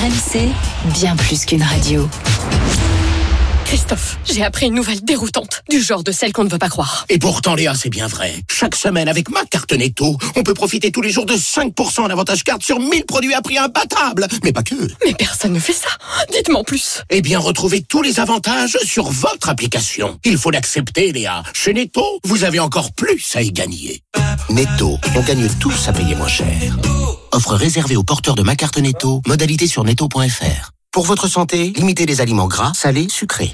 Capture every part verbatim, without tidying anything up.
R M C, bien plus qu'une radio. Christophe, j'ai appris une nouvelle déroutante, du genre de celle qu'on ne veut pas croire. Et pourtant, Léa, c'est bien vrai. Chaque semaine, avec ma carte Netto, on peut profiter tous les jours de cinq pour cent en avantage carte sur mille produits à prix imbattable. Mais pas que. Mais personne ne fait ça. Dites-moi en plus. Eh bien, retrouvez tous les avantages sur votre application. Il faut l'accepter, Léa. Chez Netto, vous avez encore plus à y gagner. Netto, on gagne tous à payer moins cher. Offre réservée aux porteurs de ma carte Netto. Modalité sur netto point f r. Pour votre santé, limitez les aliments gras, salés, sucrés.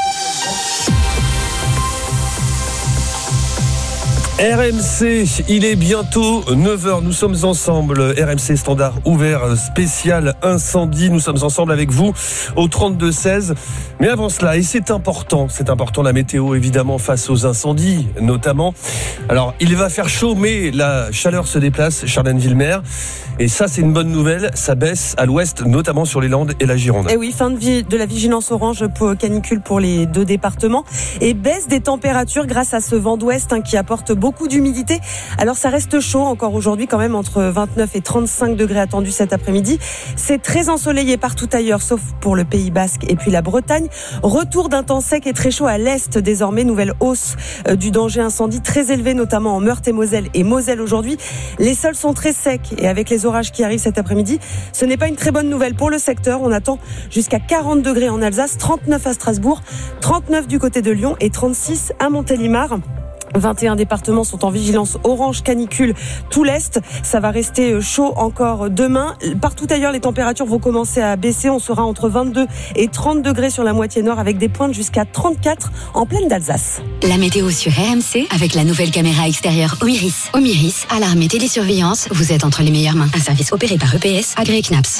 R M C, il est bientôt neuf heures, nous sommes ensemble, R M C Standard ouvert spécial incendie, nous sommes ensemble avec vous au trente-deux seize. Mais avant cela, et c'est important, c'est important la météo évidemment face aux incendies notamment. Alors il va faire chaud mais la chaleur se déplace, Charlène Villemer. Et ça c'est une bonne nouvelle, ça baisse à l'ouest notamment sur les Landes et la Gironde. Et oui, fin de, vie, de la vigilance orange pour canicule pour les deux départements et baisse des températures grâce à ce vent d'ouest hein, qui apporte beaucoup d'humidité. Alors ça reste chaud encore aujourd'hui quand même entre vingt-neuf et trente-cinq degrés attendus cet après-midi. C'est très ensoleillé partout ailleurs sauf pour le Pays Basque et puis la Bretagne. Retour d'un temps sec et très chaud à l'est désormais, nouvelle hausse euh, du danger incendie très élevé notamment en Meurthe et Moselle et Moselle aujourd'hui. Les sols sont très secs et avec les orages qui arrivent cet après-midi, ce n'est pas une très bonne nouvelle pour le secteur. On attend jusqu'à quarante degrés en Alsace, trente-neuf à Strasbourg, trente-neuf du côté de Lyon et trente-six à Montélimar. vingt et un départements sont en vigilance orange canicule tout l'Est. Ça va rester chaud encore demain. Partout ailleurs, les températures vont commencer à baisser. On sera entre vingt-deux et trente degrés sur la moitié nord avec des pointes jusqu'à trente-quatre en plaine d'Alsace. La météo sur R M C avec la nouvelle caméra extérieure Omiris. Omiris, alarme et télésurveillance, vous êtes entre les meilleures mains. Un service opéré par E P S, agréé C N A P S.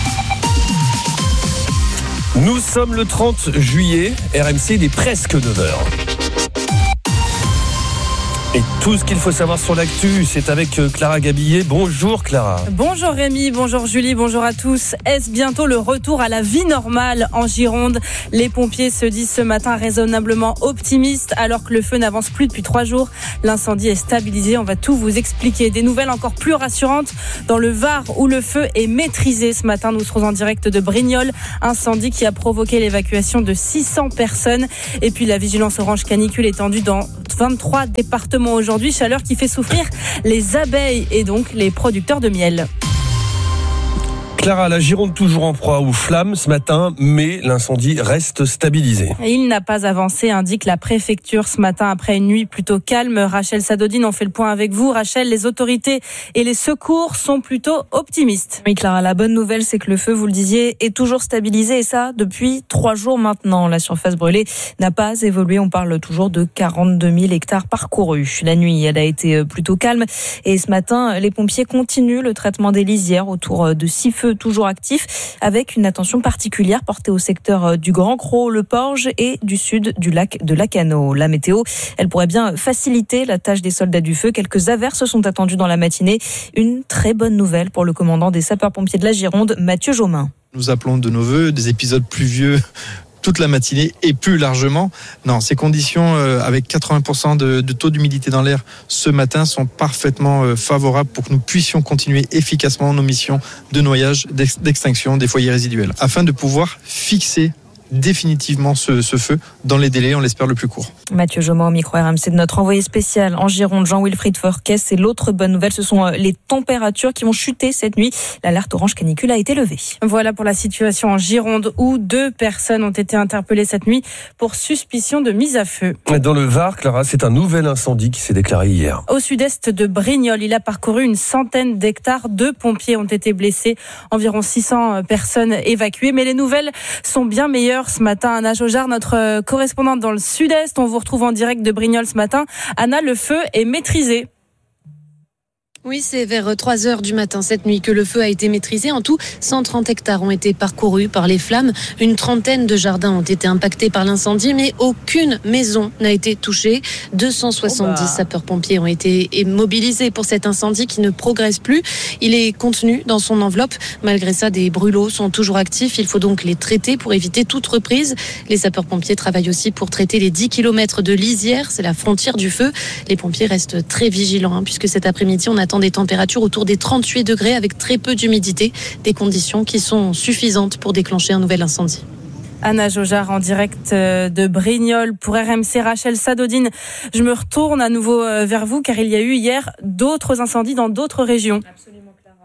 Nous sommes le trente juillet, R M C, il est presque neuf heures. Et tout ce qu'il faut savoir sur l'actu, c'est avec Clara Gabillet. Bonjour Clara. Bonjour Rémi, bonjour Julie, bonjour à tous. Est-ce bientôt le retour à la vie normale en Gironde ? Les pompiers se disent ce matin raisonnablement optimistes alors que le feu n'avance plus depuis trois jours. L'incendie est stabilisé, on va tout vous expliquer. Des nouvelles encore plus rassurantes dans le Var où le feu est maîtrisé. Ce matin, nous serons en direct de Brignoles, incendie qui a provoqué l'évacuation de six cents personnes. Et puis la vigilance orange canicule étendue dans vingt-trois départements aujourd'hui, chaleur qui fait souffrir les abeilles et donc les producteurs de miel. Clara, la Gironde toujours en proie aux flammes ce matin, mais l'incendie reste stabilisé. Il n'a pas avancé, indique la préfecture ce matin après une nuit plutôt calme. Rachel Sadodine, on fait le point avec vous. Rachel, les autorités et les secours sont plutôt optimistes. Oui Clara, la bonne nouvelle c'est que le feu, vous le disiez, est toujours stabilisé et ça depuis trois jours maintenant. La surface brûlée n'a pas évolué, on parle toujours de quarante-deux mille hectares parcourus. La nuit, elle a été plutôt calme et ce matin, les pompiers continuent le traitement des lisières autour de six feux toujours actif, avec une attention particulière portée au secteur du Grand Cros, le Porge et du sud du lac de Lacanau. La météo, elle pourrait bien faciliter la tâche des soldats du feu. Quelques averses sont attendues dans la matinée. Une très bonne nouvelle pour le commandant des sapeurs-pompiers de la Gironde, Mathieu Jaumin. Nous appelons de nos vœux des épisodes pluvieux toute la matinée et plus largement. Non, ces conditions euh, avec quatre-vingts pour cent de, de taux d'humidité dans l'air ce matin sont parfaitement euh, favorables pour que nous puissions continuer efficacement nos missions de noyage, d'ex- d'extinction des foyers résiduels, afin de pouvoir fixer définitivement ce, ce feu dans les délais, on l'espère, le plus court. Mathieu Jaumin au micro R M C de notre envoyé spécial en Gironde, Jean-Wilfried Forquès. Et l'autre bonne nouvelle, ce sont les températures qui vont chuter cette nuit. L'alerte orange canicule a été levée. Voilà pour la situation en Gironde où deux personnes ont été interpellées cette nuit pour suspicion de mise à feu. Dans le Var, Clara, c'est un nouvel incendie qui s'est déclaré hier. Au sud-est de Brignoles, il a parcouru une centaine d'hectares. Deux pompiers ont été blessés, environ six cents personnes évacuées. Mais les nouvelles sont bien meilleures. Ce matin, Anna Jaujard, notre correspondante dans le sud-est, on vous retrouve en direct de Brignoles ce matin. Anna, le feu est maîtrisé. Oui, c'est vers trois heures du matin cette nuit que le feu a été maîtrisé. En tout, cent trente hectares ont été parcourus par les flammes. Une trentaine de jardins ont été impactés par l'incendie, mais aucune maison n'a été touchée. deux cent soixante-dix oh bah. sapeurs-pompiers ont été mobilisés pour cet incendie qui ne progresse plus. Il est contenu dans son enveloppe. Malgré ça, des brûlots sont toujours actifs. Il faut donc les traiter pour éviter toute reprise. Les sapeurs-pompiers travaillent aussi pour traiter les dix kilomètres de lisière. C'est la frontière du feu. Les pompiers restent très vigilants, hein, puisque cet après-midi, on attend attend des températures autour des trente-huit degrés avec très peu d'humidité, des conditions qui sont suffisantes pour déclencher un nouvel incendie. Anna Jaugeard en direct de Brignoles pour R M C. Rachel Sadodine, je me retourne à nouveau vers vous car il y a eu hier d'autres incendies dans d'autres régions. Absolument, Clara.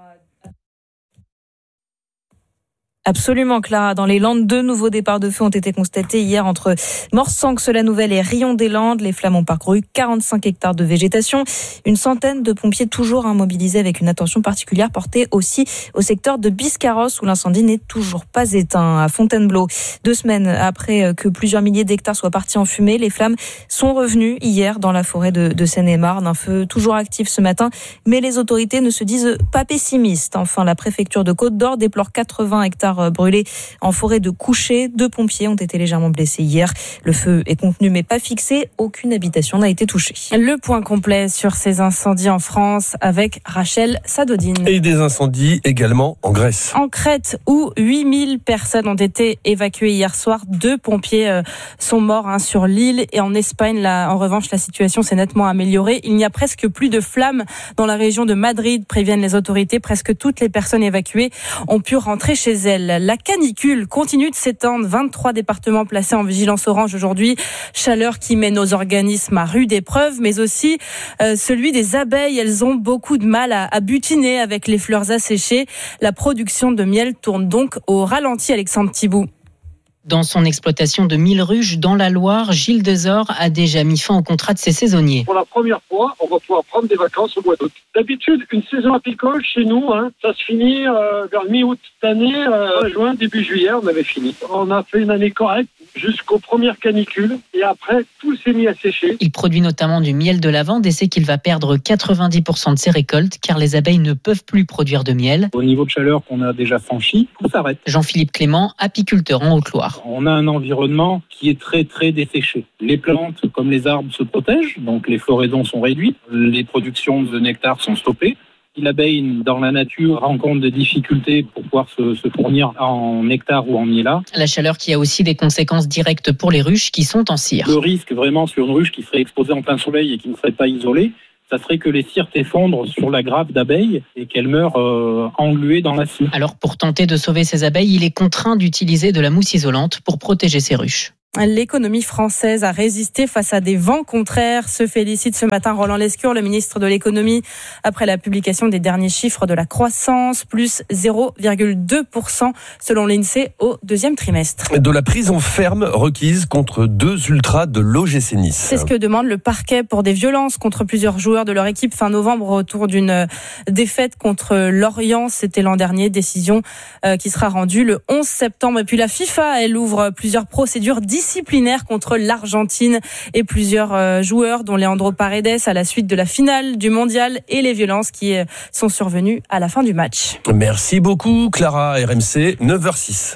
Absolument, Clara. Dans les Landes, deux nouveaux départs de feu ont été constatés hier entre Morsanx-la-Nouvelle et Rion-des-Landes. Les flammes ont parcouru quarante-cinq hectares de végétation. Une centaine de pompiers toujours mobilisés avec une attention particulière portée aussi au secteur de Biscarros où l'incendie n'est toujours pas éteint. À Fontainebleau, deux semaines après que plusieurs milliers d'hectares soient partis en fumée, les flammes sont revenues hier dans la forêt de, de Seine-et-Marne. Un feu toujours actif ce matin, mais les autorités ne se disent pas pessimistes. Enfin, la préfecture de Côte-d'Or déplore quatre-vingts hectares brûlés en forêt de Couché. Deux pompiers ont été légèrement blessés hier. Le feu est contenu mais pas fixé. Aucune habitation n'a été touchée. Le point complet sur ces incendies en France avec Rachel Sadodine. Et des incendies également en Grèce. En Crète où huit mille personnes ont été évacuées hier soir. Deux pompiers euh, sont morts hein, sur l'île. Et en Espagne, là, en revanche, la situation s'est nettement améliorée. Il n'y a presque plus de flammes dans la région de Madrid, préviennent les autorités. Presque toutes les personnes évacuées ont pu rentrer chez elles. La canicule continue de s'étendre. vingt-trois départements placés en vigilance orange aujourd'hui. Chaleur qui met nos organismes à rude épreuve, mais aussi euh, celui des abeilles. Elles ont beaucoup de mal à, à butiner avec les fleurs asséchées. La production de miel tourne donc au ralenti. Alexandre Thibault. Dans son exploitation de mille ruches dans la Loire, Gilles Desor a déjà mis fin au contrat de ses saisonniers. Pour la première fois, on va pouvoir prendre des vacances au mois d'août. D'habitude, une saison apicole chez nous, hein, ça se finit euh, vers mi-août. Cette année, euh, juin, début juillet, on avait fini. On a fait une année correcte jusqu'aux premières canicules et après, tout s'est mis à sécher. Il produit notamment du miel de lavande et sait qu'il va perdre quatre-vingt-dix pour cent de ses récoltes car les abeilles ne peuvent plus produire de miel. Au niveau de chaleur qu'on a déjà franchi, tout s'arrête. Jean-Philippe Clément, apiculteur en Haute-Loire. On a un environnement qui est très très desséché. Les plantes comme les arbres se protègent, donc les floraisons sont réduites, les productions de nectar sont stoppées. Si l'abeille dans la nature rencontre des difficultés pour pouvoir se, se fournir en nectar ou en miel. La chaleur qui a aussi des conséquences directes pour les ruches qui sont en cire. Le risque vraiment sur une ruche qui serait exposée en plein soleil et qui ne serait pas isolée, ça serait que les cires t'effondrent sur la grappe d'abeilles et qu'elles meurent euh, engluées dans la cire. Alors pour tenter de sauver ces abeilles, il est contraint d'utiliser de la mousse isolante pour protéger ses ruches. L'économie française a résisté face à des vents contraires, se félicite ce matin Roland Lescure, le ministre de l'économie, après la publication des derniers chiffres de la croissance, plus zéro virgule deux pour cent selon l'INSEE au deuxième trimestre. De la prison ferme requise contre deux ultras de l'O G C Nice. C'est ce que demande le parquet pour des violences contre plusieurs joueurs de leur équipe fin novembre autour d'une défaite contre Lorient. C'était l'an dernier, décision qui sera rendue le onze septembre. Et puis la FIFA, elle ouvre plusieurs procédures disciplinaire contre l'Argentine et plusieurs joueurs dont Leandro Paredes à la suite de la finale du mondial et les violences qui sont survenues à la fin du match. Merci beaucoup Clara. R M C neuf heures six.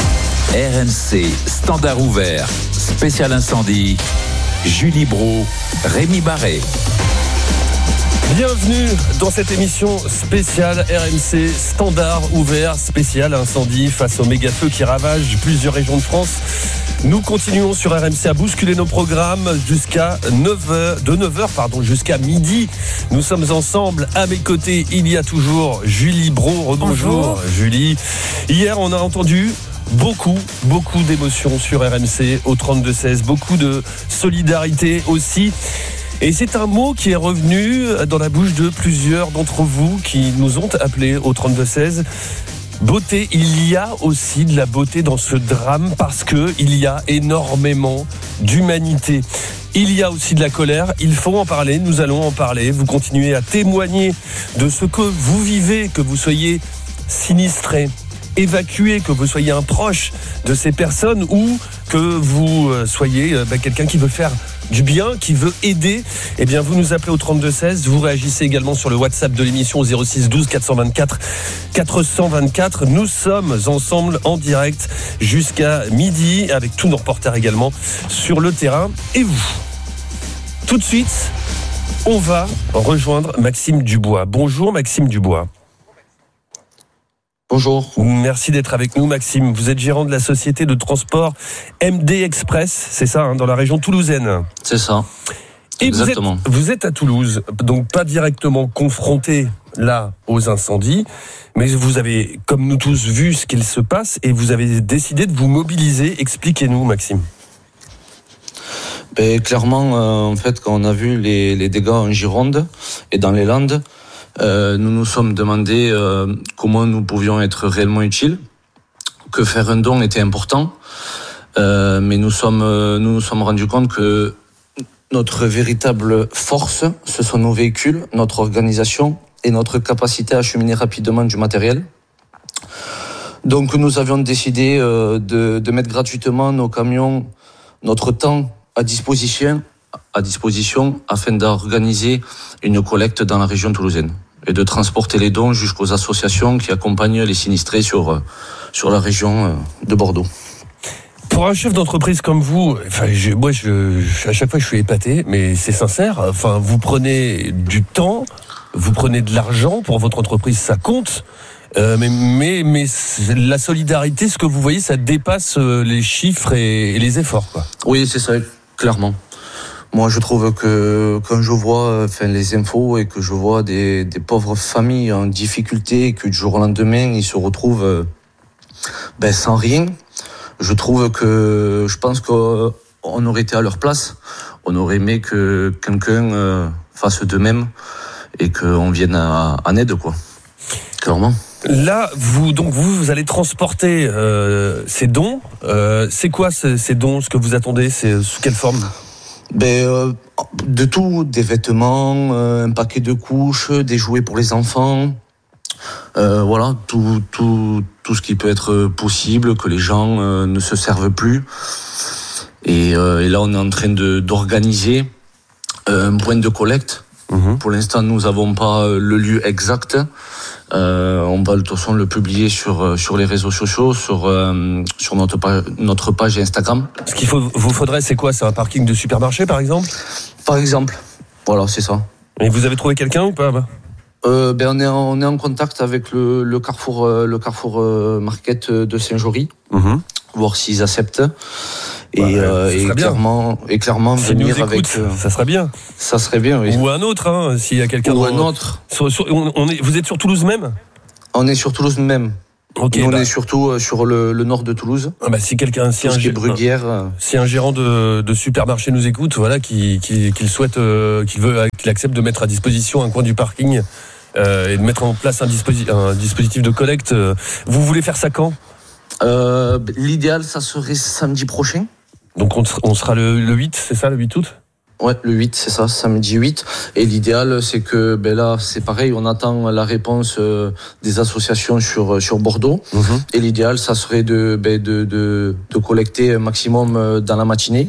R M C Standard ouvert spécial incendie. Julie Brault, Rémi Barré. Bienvenue dans cette émission spéciale R M C Standard ouvert spécial incendie face au méga feu qui ravage plusieurs régions de France. Nous continuons sur R M C à bousculer nos programmes jusqu'à neuf heures, de neuf heures pardon, jusqu'à midi. Nous sommes ensemble. À mes côtés, il y a toujours Julie Brault. Rebonjour Julie. Hier, on a entendu beaucoup, beaucoup d'émotions sur R M C au trente-deux seize. Beaucoup de solidarité aussi. Et c'est un mot qui est revenu dans la bouche de plusieurs d'entre vous qui nous ont appelés au trente-deux seize. Beauté, il y a aussi de la beauté dans ce drame parce que il y a énormément d'humanité. Il y a aussi de la colère, il faut en parler, nous allons en parler. Vous continuez à témoigner de ce que vous vivez, que vous soyez sinistré, évacué, que vous soyez un proche de ces personnes ou que vous soyez bah, quelqu'un qui veut faire du bien, qui veut aider, eh bien vous nous appelez au trente-deux seize, vous réagissez également sur le WhatsApp de l'émission au zéro six douze quatre cent vingt-quatre quatre cent vingt-quatre. Nous sommes ensemble en direct jusqu'à midi avec tous nos reporters également sur le terrain. Et vous, tout de suite, on va rejoindre Maxime Dubois. Bonjour Maxime Dubois. Bonjour. Merci d'être avec nous Maxime. Vous êtes gérant de la société de transport M D Express, c'est ça, hein, dans la région toulousaine. C'est ça. Et Exactement. Vous êtes, vous êtes à Toulouse, donc pas directement confronté là aux incendies, mais vous avez, comme nous tous, vu ce qu'il se passe et vous avez décidé de vous mobiliser. Expliquez-nous, Maxime. Ben, clairement, euh, en fait, quand on a vu les, les dégâts en Gironde et dans les Landes, euh, nous nous sommes demandé euh, comment nous pouvions être réellement utiles, que faire un don était important, euh, mais nous sommes, euh, nous nous sommes rendus compte que notre véritable force, ce sont nos véhicules, notre organisation et notre capacité à acheminer rapidement du matériel. Donc nous avions décidé euh, de, de mettre gratuitement nos camions, notre temps à disposition, à disposition afin d'organiser une collecte dans la région toulousaine et de transporter les dons jusqu'aux associations qui accompagnent les sinistrés sur, sur la région de Bordeaux. Pour un chef d'entreprise comme vous, enfin, je, moi, je, à chaque fois, je suis épaté, mais c'est sincère. Enfin, vous prenez du temps, vous prenez de l'argent pour votre entreprise, ça compte. Euh, mais, mais, mais la solidarité, ce que vous voyez, ça dépasse les chiffres et, et les efforts, quoi. Oui, c'est ça, clairement. Moi, je trouve que quand je vois enfin, les infos et que je vois des, des pauvres familles en difficulté et que du jour au lendemain, ils se retrouvent ben, sans rien, je trouve que je pense qu'on aurait été à leur place. On aurait aimé que quelqu'un fasse de même et qu'on vienne en aide, quoi. Clairement. Là, vous donc vous, vous allez transporter euh, ces dons. Euh, c'est quoi ces, ces dons? Ce que vous attendez, c'est sous quelle forme? Ben euh, de tout, des vêtements, euh, un paquet de couches, des jouets pour les enfants. Euh, voilà, tout, tout, tout ce qui peut être possible, que les gens euh, ne se servent plus. Et, euh, et là, on est en train de d'organiser un point de collecte. Mmh. Pour l'instant, nous n'avons pas le lieu exact. Euh, on va de toute façon le publier sur sur les réseaux sociaux, sur euh, sur notre page, notre page Instagram. Ce qu'il faut, vous faudrait, c'est quoi? C'est un parking de supermarché, par exemple? Par exemple, voilà, c'est ça. Et vous avez trouvé quelqu'un ou pas? euh, Ben on est en, on est en contact avec le le Carrefour le Carrefour Market de Saint-Jory, mmh. voir s'ils acceptent. Et, ouais, euh, et clairement, et clairement si venir nous écoute, avec. Euh, ça serait bien. Ça serait bien, oui. Ou un autre, hein, s'il y a quelqu'un. Ou dans, un autre. Sur, sur, on, on est, vous êtes sur Toulouse même? On est sur Toulouse même. Okay, Nous, bah. on est surtout sur le, le nord de Toulouse. Ah bah, si quelqu'un, si un, Bruguière, euh, si un gérant de, de supermarché nous écoute, voilà, qui, qui, qu'il souhaite, euh, qu'il veut, qu'il accepte de mettre à disposition un coin du parking euh, et de mettre en place un, disposi- un dispositif de collecte. Euh, vous voulez faire ça quand? euh, L'idéal, ça serait samedi prochain. Donc on, on sera le, le huit, c'est ça, le huit août? Ouais, le huit, c'est ça, samedi huit. Et l'idéal, c'est que ben là, c'est pareil, on attend la réponse euh, des associations sur sur Bordeaux. Mmh. Et l'idéal, ça serait de, ben, de de de collecter un maximum dans la matinée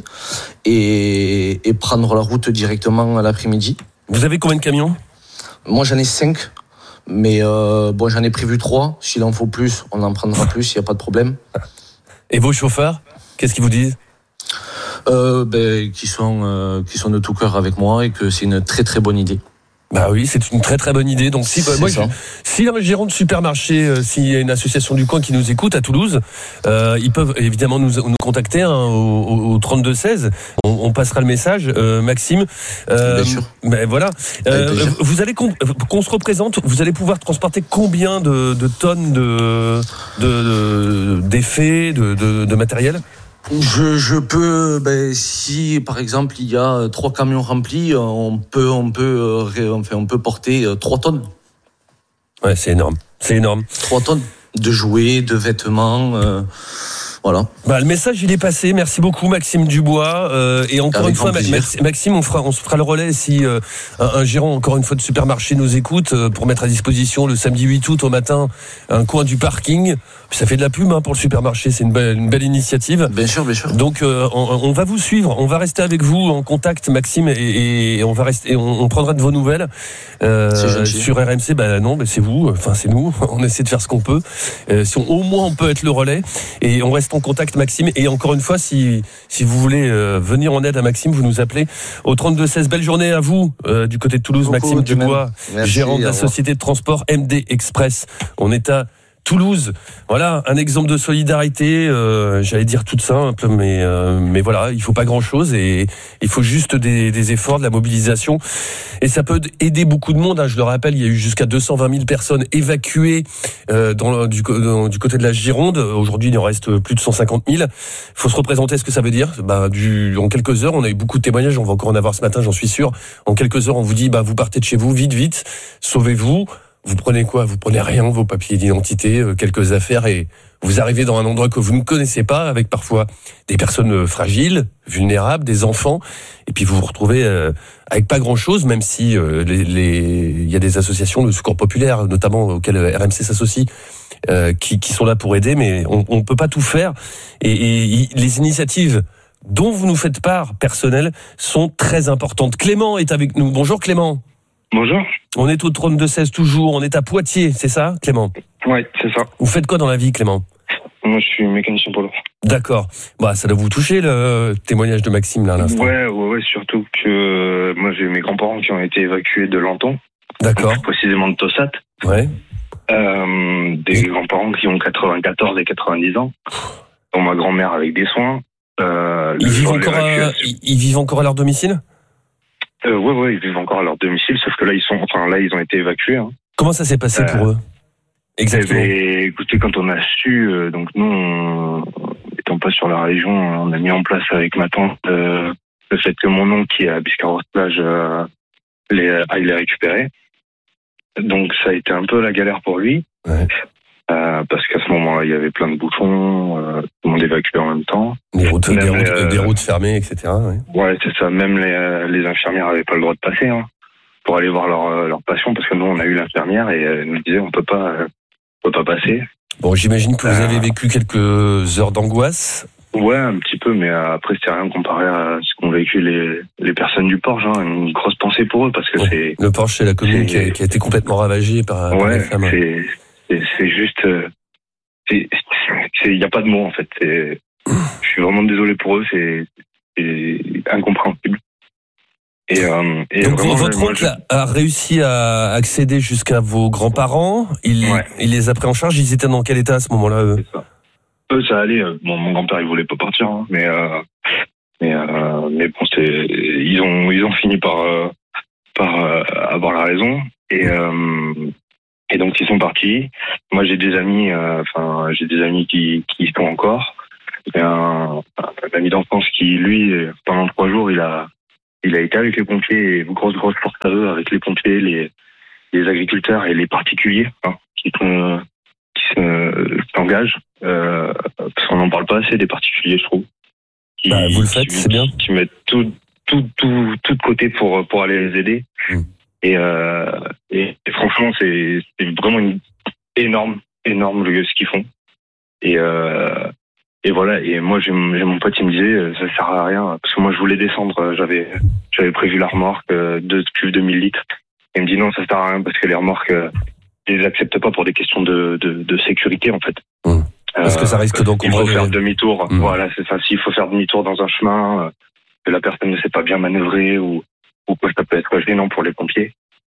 et et prendre la route directement à l'après-midi. Vous avez combien de camions? Moi, j'en ai cinq, mais euh, bon, j'en ai prévu trois. S'il en faut plus, on en prendra plus, il y a pas de problème. Et vos chauffeurs, qu'est-ce qu'ils vous disent? Euh, ben, qui sont euh, qui sont de tout cœur avec moi et que c'est une très très bonne idée. Bah oui, c'est une très très bonne idée. Donc si bah, moi, je, si un gérant de supermarché, euh, s'il y a une association du coin qui nous écoute à Toulouse, euh, ils peuvent évidemment nous, nous contacter hein, au, au trente-deux seize. On, on passera le message, euh, Maxime. Euh, Bien sûr. Ben voilà. Euh, vous allez qu'on, qu'on se représente. Vous allez pouvoir transporter combien de, de tonnes de, de, de d'effets, de, de, de matériel? Je, je peux, ben, si par exemple il y a trois camions remplis, on peut, on peut, enfin, on peut porter trois tonnes. Ouais, c'est énorme, c'est énorme. Trois tonnes de jouets, de vêtements, euh, voilà. Bah, le message il est passé. Merci beaucoup Maxime Dubois. Euh, et encore Avec une fois, Max, Maxime, on fera, on se fera le relais si euh, un, un gérant encore une fois de supermarché nous écoute euh, pour mettre à disposition le samedi huit août au matin un coin du parking. Ça fait de la pub hein, pour le supermarché, c'est une belle, une belle initiative. Bien sûr, bien sûr. Donc euh, on, on va vous suivre, on va rester avec vous en contact, Maxime, et, et on va rester, on, on prendra de vos nouvelles euh, sur R M C. Bah non, mais c'est vous, enfin c'est nous. On essaie de faire ce qu'on peut. Euh, si on, au moins on peut être le relais, et on reste en contact, Maxime. Et encore une fois, si si vous voulez euh, venir en aide à Maxime, vous nous appelez au trente-deux seize. Belle journée à vous euh, du côté de Toulouse, beaucoup, Maxime Dubois, gérant de la société de transport M D Express. On est à Toulouse. Voilà, un exemple de solidarité, euh, j'allais dire toute simple, mais euh, mais voilà, il faut pas grand-chose et il faut juste des, des efforts, de la mobilisation. Et ça peut aider beaucoup de monde. Hein. Je le rappelle, il y a eu jusqu'à deux cent vingt mille personnes évacuées euh, dans, du, dans, du côté de la Gironde. Aujourd'hui, il en reste plus de cent cinquante mille. Il faut se représenter ce que ça veut dire. Bah, du, en quelques heures, on a eu beaucoup de témoignages. On va encore en avoir ce matin, j'en suis sûr. En quelques heures, on vous dit, bah, vous partez de chez vous, vite, vite, sauvez-vous. Vous prenez quoi? Vous prenez rien, vos papiers d'identité, euh, quelques affaires, et vous arrivez dans un endroit que vous ne connaissez pas, avec parfois des personnes fragiles, vulnérables, des enfants, et puis vous vous retrouvez euh, avec pas grand-chose, même si euh, les, les, il y a des associations de secours populaire, notamment auxquelles R M C s'associe, euh, qui, qui sont là pour aider, mais on ne peut pas tout faire. Et, et les initiatives dont vous nous faites part, personnelles, sont très importantes. Clément est avec nous. Bonjour Clément. Bonjour. On est au trente-deux seize toujours, on est à Poitiers, c'est ça Clément? Oui, c'est ça. Vous faites quoi dans la vie Clément? Moi je suis mécanicien polo. D'accord. Bah, ça doit vous toucher le témoignage de Maxime là à l'instant. Ouais, ouais, ouais, surtout que euh, moi j'ai mes grands-parents qui ont été évacués de Lenton. D'accord. Précisément de Tossat. Ouais. Euh, des grands-parents qui ont quatre-vingt-quatorze et quatre-vingt-dix ans. Dont ma grand-mère avec des soins. Euh, ils, vivent encore à, ils, ils vivent encore à leur domicile? Euh, ouais, ouais, ils vivent encore à leur domicile, sauf que là, ils sont, enfin, là, ils ont été évacués. Hein. Comment ça s'est passé euh, pour eux? Exactement. Eh bien, écoutez, quand on a su, euh, donc nous, on, étant pas sur la région, on a mis en place avec ma tante euh, le fait que mon oncle, qui est à Biscarrosse-Plage, euh, les, aille les récupérer. Donc, ça a été un peu la galère pour lui. Ouais. Euh, parce qu'à ce moment-là, il y avait plein de bouchons, euh, tout le monde évacuait en même temps. Des routes, des routes, les, des routes fermées, et cetera. Ouais, ouais c'est ça. Même les, les infirmières n'avaient pas le droit de passer hein, pour aller voir leur, leur patient, parce que nous, on a eu l'infirmière et elle nous disait on peut pas, on peut pas passer. Bon, j'imagine que vous avez vécu quelques heures d'angoisse. Ouais, un petit peu, mais après, c'est rien comparé à ce qu'ont vécu les, les personnes du Porche. Hein. Une grosse pensée pour eux, parce que ouais. c'est... Le Porche, c'est la commune qui a, qui a été complètement ravagée par, ouais, par les flammes. c'est... C'est, c'est juste, il n'y a pas de mots en fait. C'est, je suis vraiment désolé pour eux, c'est, c'est incompréhensible. Et, euh, et donc vraiment, votre oncle je... a réussi à accéder jusqu'à vos grands-parents. Il, ouais. il les a pris en charge. Ils étaient dans quel état à ce moment-là eux? C'est ça. Eux, ça allait. Bon, mon grand-père, il voulait pas partir, hein, mais euh, mais euh, mais bon, c'est, ils ont ils ont fini par euh, par euh, avoir la raison et. Euh, Et donc ils sont partis. Moi j'ai des amis, enfin euh, j'ai des amis qui qui y sont encore. Il y a un, un ami d'enfance qui lui pendant trois jours il a il a été avec les pompiers et grosse grosse force à eux avec les pompiers, les les agriculteurs et les particuliers hein, qui sont qui se, s'engagent. Euh, parce qu'on n'en parle pas assez des particuliers je trouve. Qui, bah, vous le faites, qui, c'est bien. Qui mettent tout tout tout tout de côté pour pour aller les aider. Mmh. Et, euh, et, et franchement, c'est, c'est vraiment une énorme, énorme le, ce qu'ils font. Et, euh, et voilà. Et moi, j'ai, j'ai mon pote qui me disait, ça sert à rien. Parce que moi, je voulais descendre. J'avais, j'avais prévu la remorque, deux cuves de mille litres. Et il me dit non, ça sert à rien parce que les remorques, ils les acceptent pas pour des questions de, de, de sécurité, en fait. Mmh. Parce euh, que ça risque d'encombrer. Il faut faire demi-tour. Mmh. Voilà, c'est ça. S'il faut faire demi-tour dans un chemin, que la personne ne sait pas bien manœuvrer ou, ou quoi, ça peut être gênant pour les pompiers.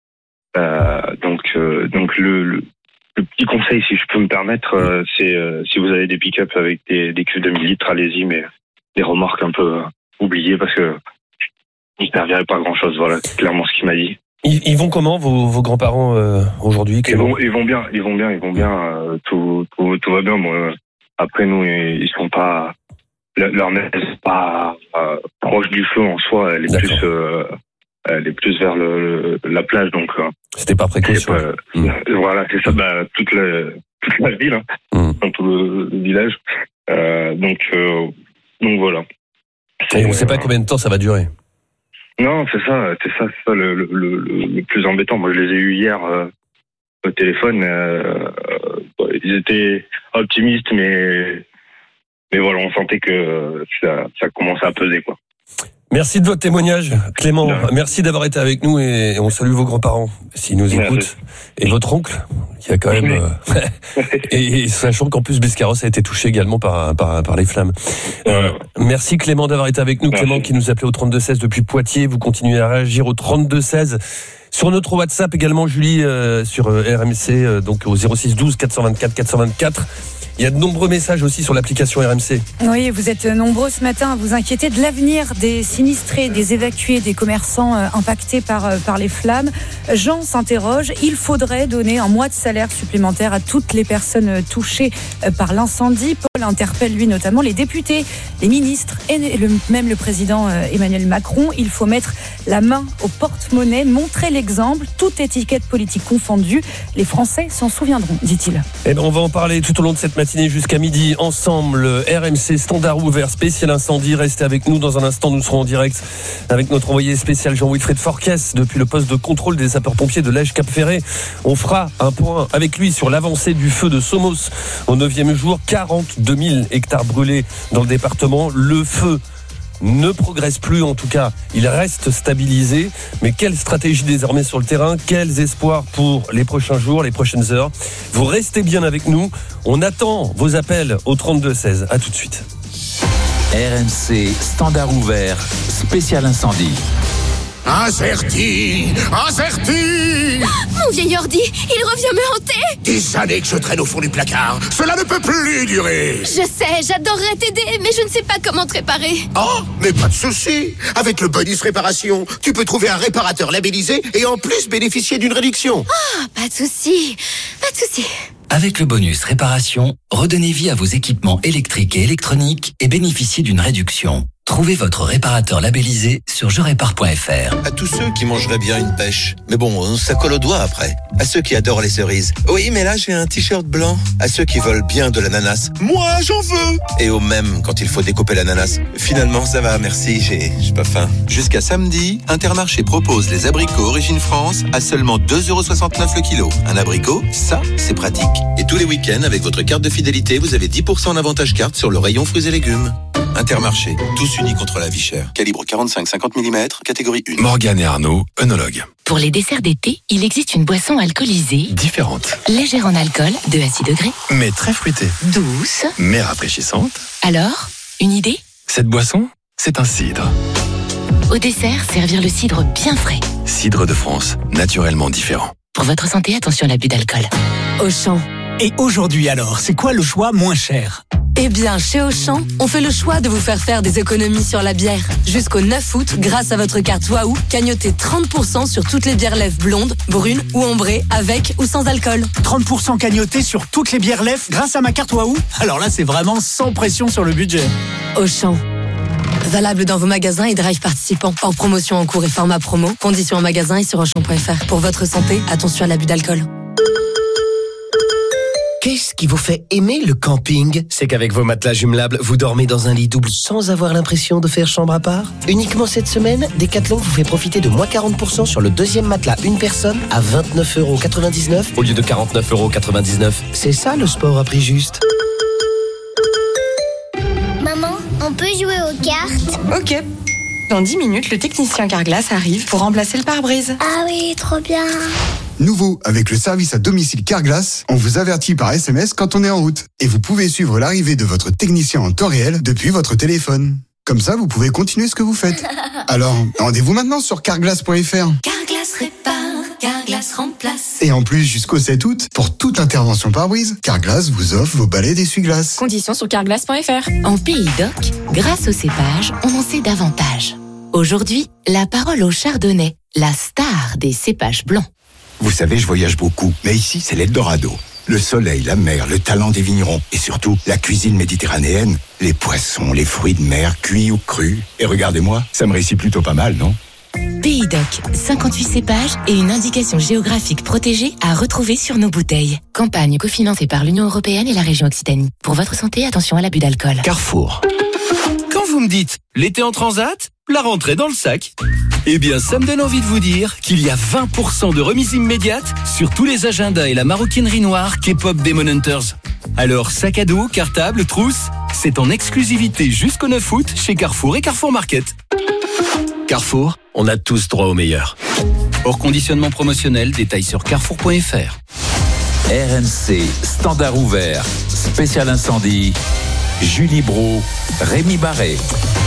Euh, donc, euh, donc le, le, le petit conseil, si je peux me permettre, euh, c'est euh, si vous avez des pick-up avec des, des cuves de mille litres, allez-y, mais des remorques un peu euh, oubliées parce que ils ne serviraient pas à grand-chose. Voilà, c'est clairement ce qu'il m'a dit. Ils, ils vont comment vos, vos grands-parents euh, aujourd'hui? Ils vont, ils vont bien, ils vont bien, ils vont bien. Euh, tout, tout, tout va bien. Bon, euh, après nous, ils sont pas. Leur mère n'est pas euh, proche du feu en soi. Elle est D'accord. plus. Euh, Elle est plus vers le, le, la plage, donc. C'était par précaution. Pas, mmh. Voilà, c'est ça, bah, toute la, toute la ville, hein, mmh. dans tout le, le village. Euh, donc, euh, donc voilà. C'est, Et on ne sait pas combien de temps ça va durer. Non, c'est ça, c'est ça, c'est ça le, le, le, le plus embêtant. Moi, je les ai eus hier euh, au téléphone. Euh, euh, ils étaient optimistes, mais mais voilà, on sentait que ça, ça commençait à peser, quoi. Merci de votre témoignage, Clément. Ouais. Merci d'avoir été avec nous et on salue vos grands-parents s'ils nous écoutent. Merci. Et votre oncle, qui a quand même... Euh... et sachant qu'en plus, Biscarrosse a été touché également par, par, par les flammes. Euh, merci Clément d'avoir été avec nous. Merci. Clément qui nous appelait au trente-deux seize depuis Poitiers. Vous continuez à réagir au trente-deux seize Sur notre WhatsApp également, Julie, euh, sur euh, R M C, euh, donc au zéro six douze quatre cent vingt-quatre quatre cent vingt-quatre. Il y a de nombreux messages aussi sur l'application R M C. Oui, vous êtes nombreux ce matin à vous inquiéter de l'avenir des sinistrés, des évacués, des commerçants impactés par, par les flammes. Jean s'interroge, il faudrait donner un mois de salaire supplémentaire à toutes les personnes touchées par l'incendie. Paul interpelle lui notamment les députés, les ministres et le, même le président Emmanuel Macron. Il faut mettre la main au porte-monnaie, montrer l'exemple, toute étiquette politique confondue. Les Français s'en souviendront, dit-il. Eh ben, on va en parler tout au long de cette matinée jusqu'à midi ensemble. R M C Standard ouvert, spécial incendie. Restez avec nous dans un instant. Nous serons en direct avec notre envoyé spécial Jean-Wilfried Forquès depuis le poste de contrôle des sapeurs-pompiers de Lège-Cap-Ferré. On fera un point avec lui sur l'avancée du feu de Somos au neuvième jour. quarante-deux mille hectares brûlés dans le département. Le feu ne progresse plus, en tout cas, il reste stabilisé. Mais quelle stratégie désormais sur le terrain? Quels espoirs pour les prochains jours, les prochaines heures? Vous restez bien avec nous. On attend vos appels au trente-deux seize. À tout de suite. R M C Standard ouvert, spécial incendie. Incerti, incerti. Mon vieil ordi, il revient me hanter. Des années que je traîne au fond du placard. Cela ne peut plus durer. Je sais, j'adorerais t'aider, mais je ne sais pas comment te réparer. Oh, mais pas de souci. Avec le bonus réparation, tu peux trouver un réparateur labellisé et en plus bénéficier d'une réduction. Ah, pas de souci, pas de souci. Avec le bonus réparation, redonnez vie à vos équipements électriques et électroniques et bénéficiez d'une réduction. Trouvez votre réparateur labellisé sur je répare point f r. À tous ceux qui mangeraient bien une pêche, mais bon, ça colle au doigt après. À ceux qui adorent les cerises, oui, mais là j'ai un t-shirt blanc. À ceux qui veulent bien de l'ananas, moi j'en veux. Et au même quand il faut découper l'ananas. Finalement ça va, merci, j'ai, j'ai pas faim. Jusqu'à samedi, Intermarché propose les abricots Origine France à seulement deux euros soixante-neuf le kilo. Un abricot, ça, c'est pratique. Et tous les week-ends, avec votre carte de fidélité, vous avez dix pour cent en avantage carte sur le rayon fruits et légumes. Intermarché, tous unis contre la vie chère. Calibre quarante-cinq à cinquante millimètres, catégorie un. Morgane et Arnaud, œnologues. Pour les desserts d'été, il existe une boisson alcoolisée. Différente. Légère en alcool, deux à six degrés. Mais très fruitée. Douce. Mais rafraîchissante. Alors, une idée? Cette boisson, c'est un cidre. Au dessert, servir le cidre bien frais. Cidre de France, naturellement différent. Pour votre santé, attention à l'abus d'alcool. Auchan. Et aujourd'hui alors, c'est quoi le choix moins cher? Eh bien, chez Auchan, on fait le choix de vous faire faire des économies sur la bière. Jusqu'au neuf août, grâce à votre carte Waouh, cagnotez trente pour cent sur toutes les bières lèvres blondes, brunes ou ambrées, avec ou sans alcool. trente pour cent cagnotés sur toutes les bières lèvres grâce à ma carte Waouh? Alors là, c'est vraiment sans pression sur le budget. Auchan. Valable dans vos magasins et drive participants. Hors promotion en cours et format promo. Conditions en magasin et sur auchan point f r. Pour votre santé, attention à l'abus d'alcool. Qu'est-ce qui vous fait aimer le camping? C'est qu'avec vos matelas jumelables, vous dormez dans un lit double sans avoir l'impression de faire chambre à part. Uniquement cette semaine, Decathlon vous fait profiter de moins quarante pour cent sur le deuxième matelas une personne à vingt-neuf euros quatre-vingt-dix-neuf au lieu de quarante-neuf euros quatre-vingt-dix-neuf. C'est ça le sport à prix juste. Maman, on peut jouer aux cartes? Ok. Dans dix minutes, le technicien Carglass arrive pour remplacer le pare-brise. Ah oui, trop bien. Nouveau, avec le service à domicile Carglass, on vous avertit par S M S quand on est en route. Et vous pouvez suivre l'arrivée de votre technicien en temps réel depuis votre téléphone. Comme ça, vous pouvez continuer ce que vous faites. Alors, rendez-vous maintenant sur carglass point f r. Carglass répare, Carglass remplace. Et en plus, jusqu'au sept août, pour toute intervention pare-brise, Carglass vous offre vos balais d'essuie-glace. Conditions sur carglass point f r. En Pays d'Oc, grâce au cépage, on en sait davantage. Aujourd'hui, la parole au chardonnay, la star des cépages blancs. Vous savez, je voyage beaucoup, mais ici, c'est l'Eldorado. Le soleil, la mer, le talent des vignerons et surtout la cuisine méditerranéenne, les poissons, les fruits de mer, cuits ou crus. Et regardez-moi, ça me réussit plutôt pas mal, non? Pays d'Oc, cinquante-huit cépages et une indication géographique protégée à retrouver sur nos bouteilles. Campagne cofinancée par l'Union européenne et la région Occitanie. Pour votre santé, attention à l'abus d'alcool. Carrefour. Quand vous me dites l'été en transat, la rentrée dans le sac, eh bien ça me donne envie de vous dire qu'il y a vingt pour cent de remise immédiate sur tous les agendas et la maroquinerie noire K-pop Demon Hunters. Alors sac à dos, cartable, trousse, c'est en exclusivité jusqu'au neuf août chez Carrefour et Carrefour Market. Carrefour, on a tous droit au meilleur. Hors conditionnement promotionnel, détail sur carrefour point f r. R M C Standard ouvert, spécial incendie, Julie Bro, Rémi Barré.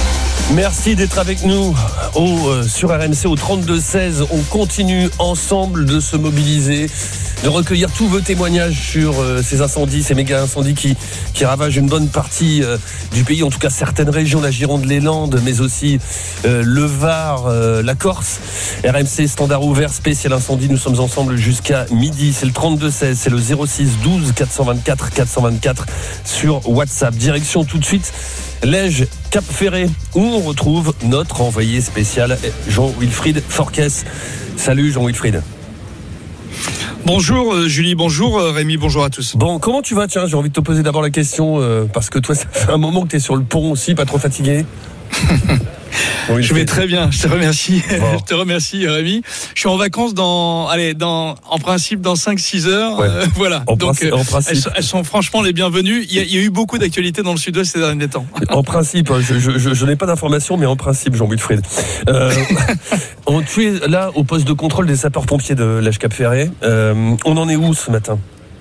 Merci d'être avec nous au, euh, sur R M C au trente-deux seize. On continue ensemble de se mobiliser, de recueillir tous vos témoignages sur euh, ces incendies, ces méga incendies qui, qui ravagent une bonne partie euh, du pays, en tout cas certaines régions, la Gironde, les Landes, mais aussi euh, le Var, euh, la Corse. R M C standard ouvert, spécial incendie. Nous sommes ensemble jusqu'à midi. C'est le trente-deux seize, c'est le zéro six douze quatre cent vingt-quatre quatre cent vingt-quatre sur WhatsApp. Direction tout de suite Lège, Cap Ferré, où on retrouve notre envoyé spécial Jean-Wilfried Forquès. Salut Jean-Wilfried. Bonjour euh, Julie, bonjour euh, Rémi, bonjour à tous. Bon, comment tu vas? Tiens, j'ai envie de te poser d'abord la question, euh, parce que toi, ça fait un moment que tu es sur le pont aussi, pas trop fatigué? Oui, je vais très bien, je te remercie. Bon. Je te remercie Rémi. Je suis en vacances dans, allez, dans, en principe dans cinq six heures. Ouais. Euh, voilà. En Donc principe, euh, en principe. Elles, elles sont franchement les bienvenues. Il y a, il y a eu beaucoup d'actualités dans le sud-ouest ces derniers temps. En principe, je, je, je, je n'ai pas d'informations, mais en principe, Jean-Wilfried. Euh, on, tu es là au poste de contrôle des sapeurs-pompiers de Lège Cap Ferré. Euh, on en est où ce matin?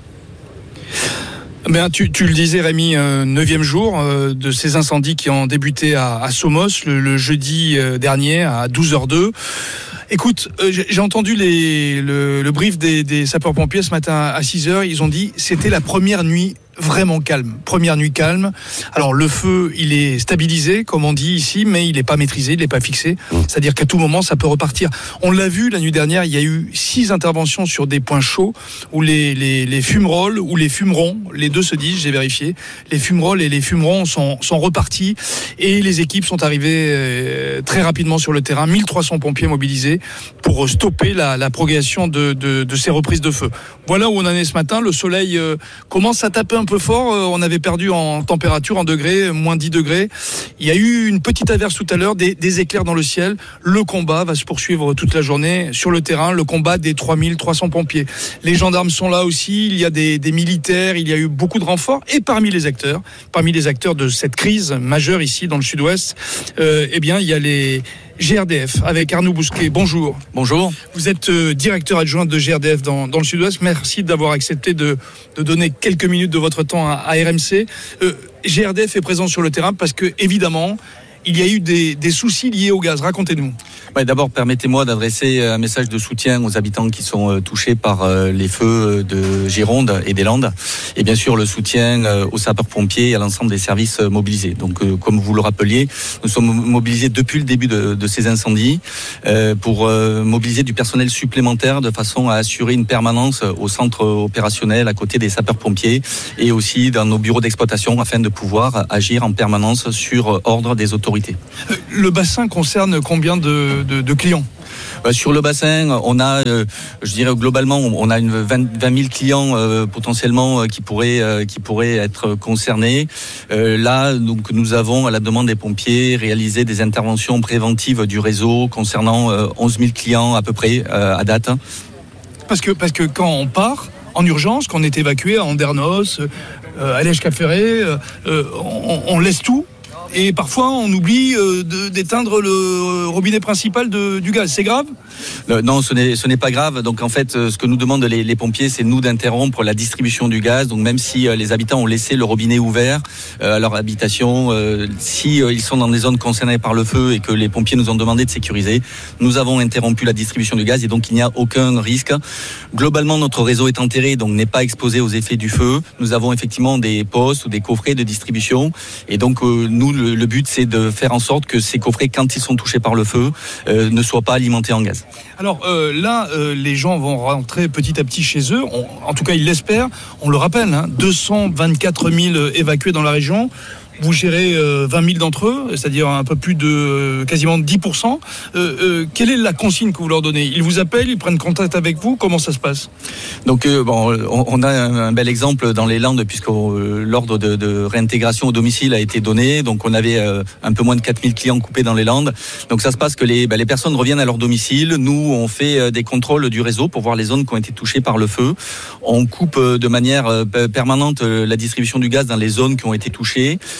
Ben, tu, tu le disais Rémi, euh, neuvième jour euh, de ces incendies qui ont débuté à, à Somos le, le jeudi euh, dernier à douze heures deux. Écoute, euh, j'ai entendu les, le, le brief des, des sapeurs-pompiers ce matin à six heures. Ils ont dit c'était la première nuit vraiment calme. Première nuit calme. Alors le feu, il est stabilisé, comme on dit ici, mais il n'est pas maîtrisé, il n'est pas fixé. C'est-à-dire qu'à tout moment, ça peut repartir. On l'a vu la nuit dernière, il y a eu six interventions sur des points chauds où les, les, les fumerolles ou les fumerons, les deux se disent, j'ai vérifié, les fumerolles et les fumerons sont, sont repartis et les équipes sont arrivées euh, très rapidement sur le terrain. mille trois cents pompiers mobilisés pour stopper la, la progression de, de, de ces reprises de feu. Voilà où on en est ce matin. Le soleil euh, commence à taper un peu fort. Euh, on avait perdu en température, en degrés, moins dix degrés. Il y a eu une petite averse tout à l'heure, des, des éclairs dans le ciel. Le combat va se poursuivre toute la journée sur le terrain, le combat des trois mille trois cents pompiers. Les gendarmes sont là aussi, il y a des, des militaires, il y a eu beaucoup de renforts. Et parmi les acteurs, parmi les acteurs de cette crise majeure ici dans le sud-ouest, euh, eh bien, il y a les G R D F avec Arnaud Bousquet. Bonjour. Bonjour. Vous êtes euh, directeur adjoint de G R D F dans, dans le sud-ouest. Merci d'avoir accepté de, de donner quelques minutes de votre temps à, à R M C. Euh, G R D F est présent sur le terrain parce que, évidemment, il y a eu des, des soucis liés au gaz. Racontez-nous. Ouais, d'abord, permettez-moi d'adresser un message de soutien aux habitants qui sont euh, touchés par euh, les feux de Gironde et des Landes. Et bien sûr, le soutien euh, aux sapeurs-pompiers et à l'ensemble des services euh, mobilisés. Donc, euh, comme vous le rappeliez, nous sommes mobilisés depuis le début de, de ces incendies euh, pour euh, mobiliser du personnel supplémentaire de façon à assurer une permanence au centre opérationnel à côté des sapeurs-pompiers et aussi dans nos bureaux d'exploitation afin de pouvoir agir en permanence sur ordre des autorités. Le bassin concerne combien de, de, de clients ? Sur le bassin, on a, euh, je dirais globalement, on a une vingt, vingt mille clients euh, potentiellement euh, qui pourraient euh, qui pourraient être concernés. Euh, là, donc, nous avons, à la demande des pompiers, réalisé des interventions préventives du réseau concernant euh, onze mille clients à peu près euh, à date. Parce que parce que quand on part en urgence, qu'on est évacué à Andernos, euh, à Lège Cap Ferré, euh, on, on laisse tout. Et parfois, on oublie euh, de, d'éteindre le robinet principal de, du gaz. C'est grave ? euh, Non, ce n'est, ce n'est pas grave. Donc, en fait, euh, ce que nous demandent les, les pompiers, c'est nous d'interrompre la distribution du gaz. Donc, même si euh, les habitants ont laissé le robinet ouvert euh, à leur habitation, euh, si euh, ils sont dans des zones concernées par le feu et que les pompiers nous ont demandé de sécuriser, nous avons interrompu la distribution du gaz et donc il n'y a aucun risque. Globalement, notre réseau est enterré, donc n'est pas exposé aux effets du feu. Nous avons effectivement des postes ou des coffrets de distribution et donc euh, nous, le, le but, c'est de faire en sorte que ces coffrets, quand ils sont touchés par le feu, euh, ne soient pas alimentés en gaz. Alors euh, là, euh, les gens vont rentrer petit à petit chez eux. On, en tout cas, ils l'espèrent. On le rappelle, hein, deux cent vingt-quatre mille évacués dans la région. Vous gérez euh, vingt mille d'entre eux, c'est-à-dire un peu plus de euh, quasiment dix pour cent. Euh, euh, quelle est la consigne que vous leur donnez ? Ils vous appellent, ils prennent contact avec vous. Comment ça se passe ? Donc, euh, bon, on, on a un, un bel exemple dans les Landes, puisque euh, l'ordre de, de réintégration au domicile a été donné. Donc, on avait euh, un peu moins de quatre mille clients coupés dans les Landes. Donc, ça se passe que les, bah, les personnes reviennent à leur domicile. Nous, on fait euh, des contrôles du réseau pour voir les zones qui ont été touchées par le feu. On coupe euh, de manière euh, permanente euh, la distribution du gaz dans les zones qui ont été touchées.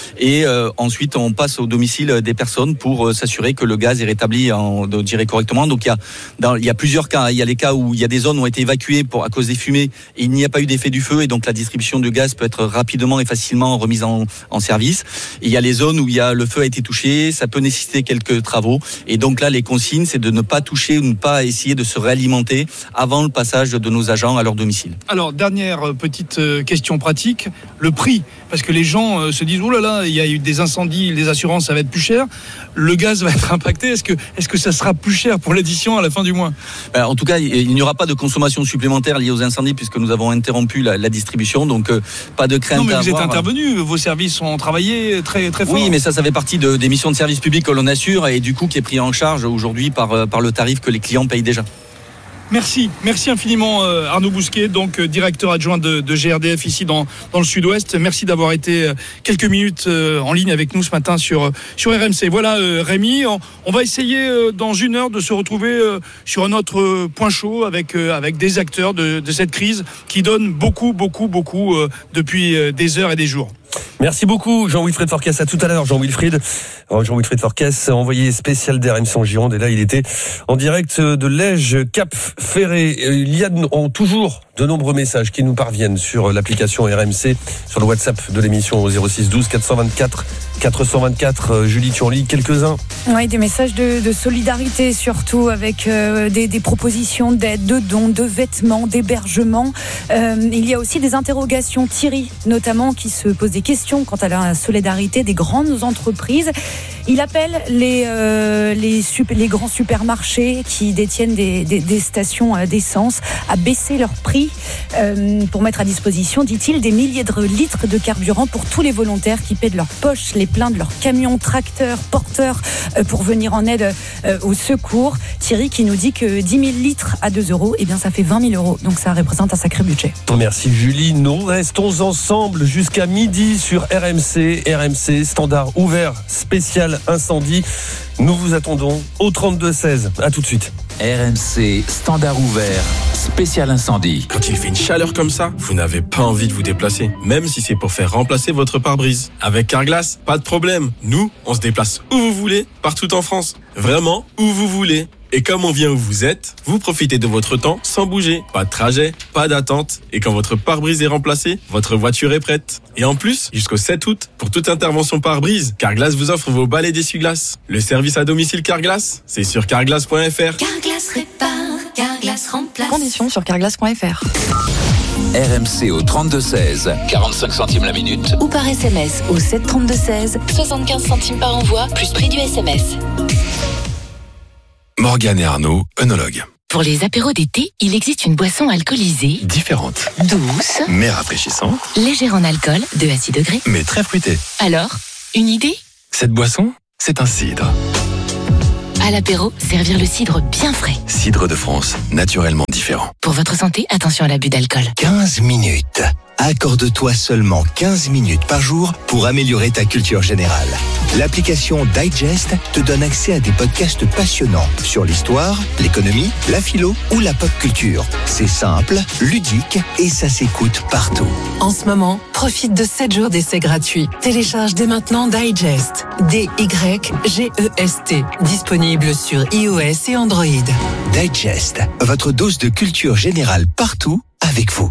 Et euh, ensuite, on passe au domicile des personnes pour euh, s'assurer que le gaz est rétabli en, de, dirais, correctement. Donc il y a, dans, il y a plusieurs cas. Il y a les cas où il y a des zones où ont été évacuées pour à cause des fumées et il n'y a pas eu d'effet du feu et donc la distribution de gaz peut être rapidement et facilement remise en, en service. Et il y a les zones où il y a le feu a été touché, ça peut nécessiter quelques travaux. Et donc là, les consignes, c'est de ne pas toucher ou ne pas essayer de se réalimenter avant le passage de nos agents à leur domicile. Alors, dernière petite question pratique, le prix. Parce que les gens se disent, oh là là, il y a eu des incendies, les assurances, ça va être plus cher. Le gaz va être impacté. Est-ce que, est-ce que ça sera plus cher pour l'addition à la fin du mois ? Ben, en tout cas, il n'y aura pas de consommation supplémentaire liée aux incendies puisque nous avons interrompu la, la distribution. Donc, euh, pas de crainte. Non, mais à vous avoir. êtes intervenus, vos services ont travaillé très, très fort. Oui, mais ça, ça fait partie de, des missions de service public que l'on assure et du coup qui est pris en charge aujourd'hui par, par le tarif que les clients payent déjà. Merci, merci infiniment euh, Arnaud Bousquet, donc euh, directeur adjoint de, de G R D F ici dans, dans le Sud-Ouest. Merci d'avoir été euh, quelques minutes euh, en ligne avec nous ce matin sur, sur R M C. Voilà euh, Rémi, on, on va essayer euh, dans une heure de se retrouver euh, sur un autre euh, point chaud avec, euh, avec des acteurs de, de cette crise qui donnent beaucoup, beaucoup, beaucoup euh, depuis euh, des heures et des jours. Merci beaucoup Jean-Wilfried Forcas, à tout à l'heure Jean-Wilfried. Jean-Wilfried Forcas, envoyé spécial d'R M C en Gironde, et là il était en direct de Lège Cap Ferré. Il y a en toujours de nombreux messages qui nous parviennent sur l'application R M C, sur le WhatsApp de l'émission au zéro six douze quatre cent vingt-quatre quatre cent vingt-quatre. Julie, tu en lis quelques-uns? Oui, des messages de, de solidarité surtout, avec euh, des, des propositions d'aide, de dons, de vêtements, d'hébergement. Euh, il y a aussi des interrogations. Thierry notamment qui se pose des questions quant à la solidarité des grandes entreprises. Il appelle les, euh, les, super, les grands supermarchés qui détiennent des, des, des stations d'essence à baisser leurs prix euh, pour mettre à disposition, dit-il, des milliers de litres de carburant pour tous les volontaires qui paient de leur poche les pleins de leurs camions, tracteurs, porteurs euh, pour venir en aide euh, au secours. Thierry qui nous dit que dix mille litres à deux euros, eh bien ça fait vingt mille euros. Donc ça représente un sacré budget. Merci Julie. Nous restons ensemble jusqu'à midi sur R M C. R M C, standard ouvert, spécial incendie. Nous vous attendons au trente-deux seize. À tout de suite. R M C, standard ouvert, spécial incendie. Quand il fait une chaleur comme ça, vous n'avez pas envie de vous déplacer, même si c'est pour faire remplacer votre pare-brise. Avec Carglass, pas de problème. Nous, on se déplace où vous voulez, partout en France. Vraiment, où vous voulez. Et comme on vient où vous êtes, vous profitez de votre temps sans bouger. Pas de trajet, pas d'attente. Et quand votre pare-brise est remplacé, votre voiture est prête. Et en plus, jusqu'au sept août, pour toute intervention pare-brise, Carglass vous offre vos balais d'essuie-glace. Le service à domicile Carglass, c'est sur carglass point f r. Carglass répare, Carglass remplace. Conditions sur carglass point f r. R M C au trente-deux seize, quarante-cinq centimes la minute. Ou par S M S au sept trente-deux seize, soixante-quinze centimes par envoi, plus prix du S M S. Morgane et Arnaud, œnologues. Pour les apéros d'été, il existe une boisson alcoolisée, Différente, douce, mais rafraîchissante, légère en alcool, deux à six degrés. mais très fruitée. Alors, une idée? Cette boisson, c'est un cidre. À l'apéro, servir le cidre bien frais. Cidre de France, naturellement différent. Pour votre santé, attention à l'abus d'alcool. quinze minutes. Accorde-toi seulement quinze minutes par jour pour améliorer ta culture générale. L'application Digest te donne accès à des podcasts passionnants sur l'histoire, l'économie, la philo ou la pop culture. C'est simple, ludique et ça s'écoute partout. En ce moment, profite de sept jours d'essai gratuit. Télécharge dès maintenant Digest. D Y G E S T. Disponible sur iOS et Android. Digest, votre dose de culture générale partout avec vous.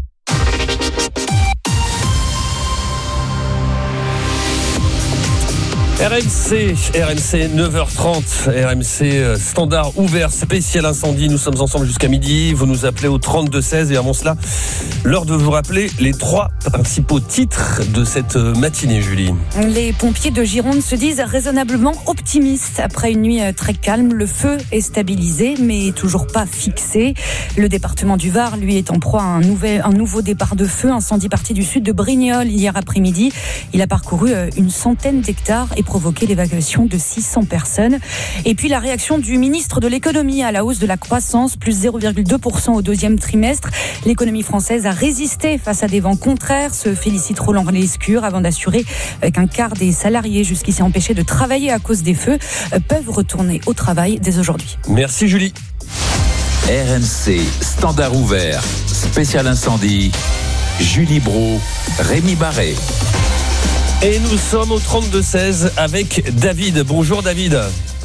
R M C, R M C neuf heures trente, R M C standard ouvert, spécial incendie. Nous sommes ensemble jusqu'à midi. Vous nous appelez au trente-deux seize et avant cela, l'heure de vous rappeler les trois principaux titres de cette matinée, Julie. Les pompiers de Gironde se disent raisonnablement optimistes. Après une nuit très calme, le feu est stabilisé mais toujours pas fixé. Le département du Var, lui, est en proie à un, nouvel, un nouveau départ de feu. Incendie parti du sud de Brignoles hier après-midi. Il a parcouru une centaine d'hectares et provoqué l'évacuation de six cents personnes. Et puis la réaction du ministre de l'économie à la hausse de la croissance, plus zéro virgule deux pour cent au deuxième trimestre. L'économie française a résisté face à des vents contraires, se félicite Roland Lescure, avant d'assurer qu'un quart des salariés jusqu'ici empêchés de travailler à cause des feux peuvent retourner au travail dès aujourd'hui. Merci Julie. R M C, standard ouvert, spécial incendie, Julie Bro, Rémi Barré. Et nous sommes au trente-deux seize avec David. Bonjour David.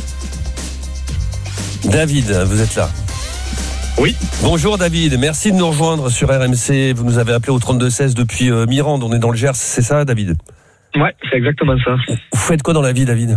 David, vous êtes là? Oui. Bonjour David, merci de nous rejoindre sur R M C. Vous nous avez appelé au trente-deux seize depuis euh, Mirande, on est dans le Gers, c'est ça David? Ouais, c'est exactement ça. Vous faites quoi dans la vie David?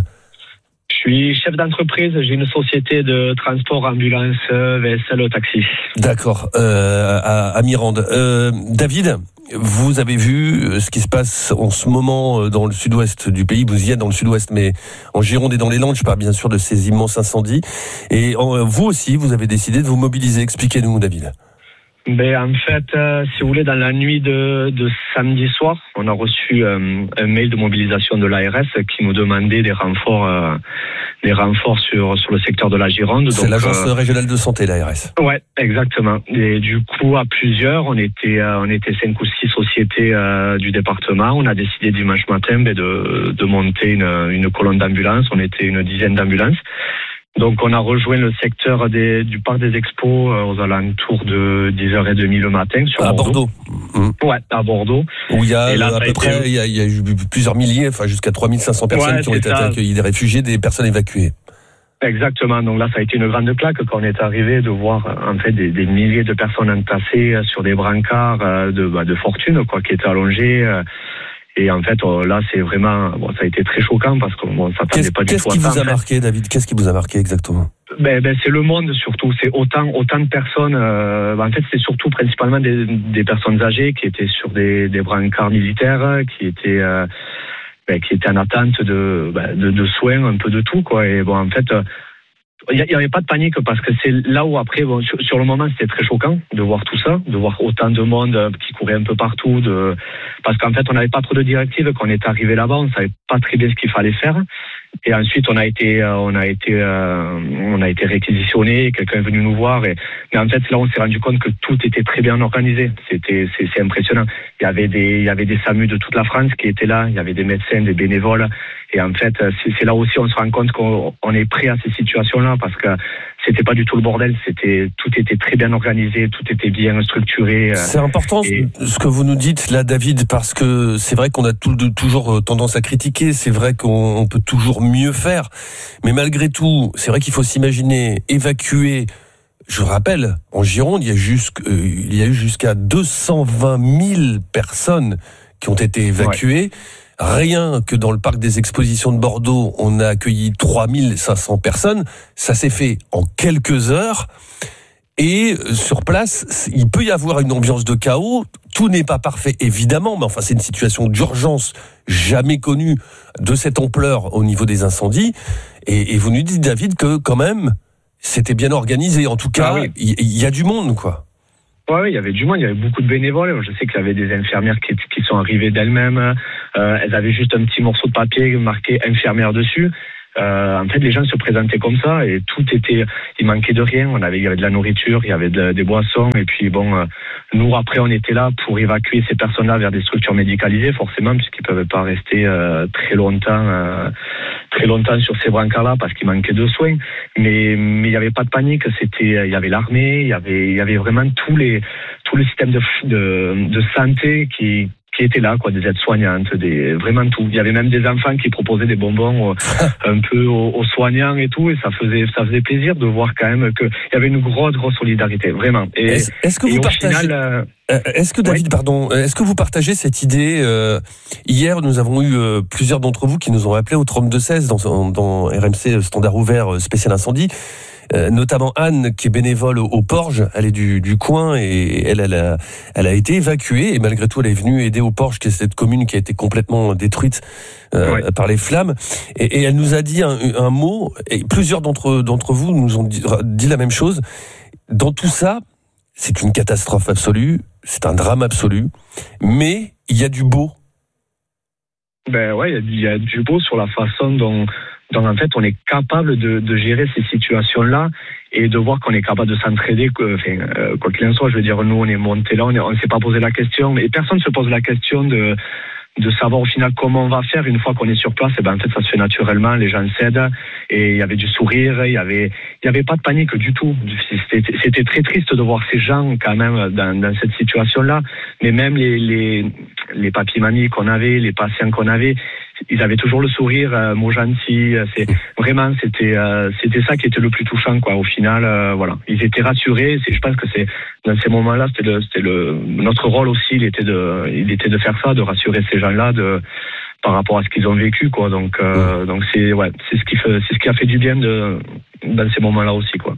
Je suis chef d'entreprise, j'ai une société de transport ambulance V S L taxi. D'accord, euh, à, à Mirande. Euh, David, vous avez vu ce qui se passe en ce moment dans le sud-ouest du pays, vous y êtes dans le sud-ouest, mais en Gironde et dans les Landes, je parle bien sûr de ces immenses incendies. Et en, vous aussi, vous avez décidé de vous mobiliser. Expliquez-nous David. Ben, en fait, euh, si vous voulez, dans la nuit de, de samedi soir, on a reçu euh, un mail de mobilisation de l'A R S qui nous demandait des renforts, euh, des renforts sur sur le secteur de la Gironde. C'est donc, l'agence euh, régionale de santé, l'A R S. Ouais, exactement. Et du coup, à plusieurs, on était euh, on était cinq ou six sociétés euh, du département. On a décidé dimanche matin ben, de de monter une une colonne d'ambulance. On était une dizaine d'ambulances. Donc on a rejoint le secteur des, du parc des expos euh, aux alentours de dix heures trente le matin sur à Bordeaux. Bordeaux. Mmh. Ouais, à Bordeaux. Où il y a là, à peu été... près il y a, il y a eu plusieurs milliers, enfin jusqu'à trois mille cinq cents personnes ouais, qui ont été ça. accueillies, des réfugiés, des personnes évacuées. Exactement. Donc là, ça a été une grande claque quand on est arrivé de voir en fait des, des milliers de personnes entassées sur des brancards de, bah, de fortune, quoi, qui étaient allongés. Et en fait, là, c'est vraiment, bon, ça a été très choquant parce qu'on bon, s'attendait qu'est-ce, pas du qu'est-ce tout à ça. Qu'est-ce qui vous a fait. marqué, David? Qu'est-ce qui vous a marqué exactement? Ben, ben, c'est le monde surtout. C'est autant, autant de personnes. Euh, en fait, c'est surtout principalement des, des personnes âgées qui étaient sur des, des brancards militaires, qui étaient, euh, ben, qui étaient en attente de, ben, de, de soins, un peu de tout, quoi. Et bon, en fait. Euh, Il n'y avait pas de panique parce que c'est là où après, bon, sur, sur le moment, c'était très choquant de voir tout ça, de voir autant de monde qui courait un peu partout, de parce qu'en fait, on n'avait pas trop de directives. Quand on est arrivé là-bas, on savait pas très bien ce qu'il fallait faire. Et ensuite, on a été, euh, on a été, euh, on a été réquisitionné. Quelqu'un est venu nous voir. Et mais en fait, là, on s'est rendu compte que tout était très bien organisé. C'était, c'est, c'est impressionnant. Il y avait des, il y avait des SAMU de toute la France qui étaient là. Il y avait des médecins, des bénévoles. Et en fait, c'est, c'est là aussi on se rend compte qu'on on est prêt à ces situations-là parce que c'était pas du tout le bordel. C'était, tout était très bien organisé, tout était bien structuré. C'est important et... ce que vous nous dites là, David, parce que c'est vrai qu'on a tout, toujours tendance à critiquer. C'est vrai qu'on on peut toujours mieux faire, mais malgré tout, c'est vrai qu'il faut s'imaginer évacuer. Je rappelle, en Gironde, il y a, jusqu', euh, il y a eu jusqu'à deux cent vingt mille personnes qui ont été évacuées. Ouais. Rien que dans le parc des expositions de Bordeaux, on a accueilli trois mille cinq cents personnes. Ça s'est fait en quelques heures. Et sur place, il peut y avoir une ambiance de chaos. Tout n'est pas parfait, évidemment, mais enfin, c'est une situation d'urgence jamais connue de cette ampleur au niveau des incendies. Et, et vous nous dites, David, que quand même, c'était bien organisé. En tout cas, il ah oui. y, y a du monde, quoi. Ouais, oui, il y avait du monde, il y avait beaucoup de bénévoles. Je sais qu'il y avait des infirmières qui, qui sont arrivées d'elles-mêmes. Euh, elles avaient juste un petit morceau de papier marqué infirmière dessus. Euh, en fait, les gens se présentaient comme ça et tout était, il manquait de rien. On avait, il y avait de la nourriture, il y avait de, des boissons et puis bon, euh, nous après on était là pour évacuer ces personnes-là vers des structures médicalisées, forcément, puisqu'ils peuvent pas rester euh, très longtemps, euh, très longtemps sur ces brancards-là parce qu'il manquait de soins. Mais mais il y avait pas de panique. C'était, il y avait l'armée, il y avait, il y avait vraiment tous les, tous les systèmes de de, de santé qui qui étaient là, quoi, des aides-soignantes, des, vraiment tout. Il y avait même des enfants qui proposaient des bonbons euh, un peu aux, aux soignants et tout, et ça faisait, ça faisait plaisir de voir quand même qu'il y avait une grosse, grosse solidarité, vraiment. Et, est-ce, est-ce que vous partagez, final, euh, est-ce que David, oui. pardon, est-ce que vous partagez cette idée, euh, hier, nous avons eu euh, plusieurs d'entre vous qui nous ont appelé au trente-deux seize dans, dans R M C Standard Ouvert spécial incendie. Euh, notamment Anne qui est bénévole au, au Porge, elle est du, du coin et elle, elle, a, elle a été évacuée et malgré tout elle est venue aider au Porge, qui est cette commune qui a été complètement détruite euh, ouais. par les flammes et, et elle nous a dit un, un mot et plusieurs d'entre, d'entre vous nous ont dit, dit la même chose. Dans tout ça, c'est une catastrophe absolue, c'est un drame absolu, mais il y a du beau. Ben ouais, il y, y a du beau sur la façon dont Donc en fait, on est capable de, de gérer ces situations-là et de voir qu'on est capable de s'entraider. Que, enfin, euh, quoi qu'il en soit, je veux dire, nous, on est montés là, on ne s'est pas posé la question, et personne ne se pose la question de de savoir au final comment on va faire une fois qu'on est sur place. Et ben en fait, ça se fait naturellement, les gens s'aident, et il y avait du sourire, il y avait il y avait pas de panique du tout. C'était, c'était très triste de voir ces gens quand même dans, dans cette situation-là, mais même les les les papis-mamies qu'on avait, les patients qu'on avait, ils avaient toujours le sourire, euh, mot gentil. C'est vraiment, c'était euh, c'était ça qui était le plus touchant, quoi. Au final, euh, voilà, ils étaient rassurés. C'est, je pense que c'est dans ces moments-là, c'était le c'était le notre rôle aussi. Il était de il était de faire ça, de rassurer ces gens-là, de par rapport à ce qu'ils ont vécu, quoi. Donc euh, donc c'est ouais, c'est ce qui fait c'est ce qui a fait du bien de dans ces moments-là aussi, quoi.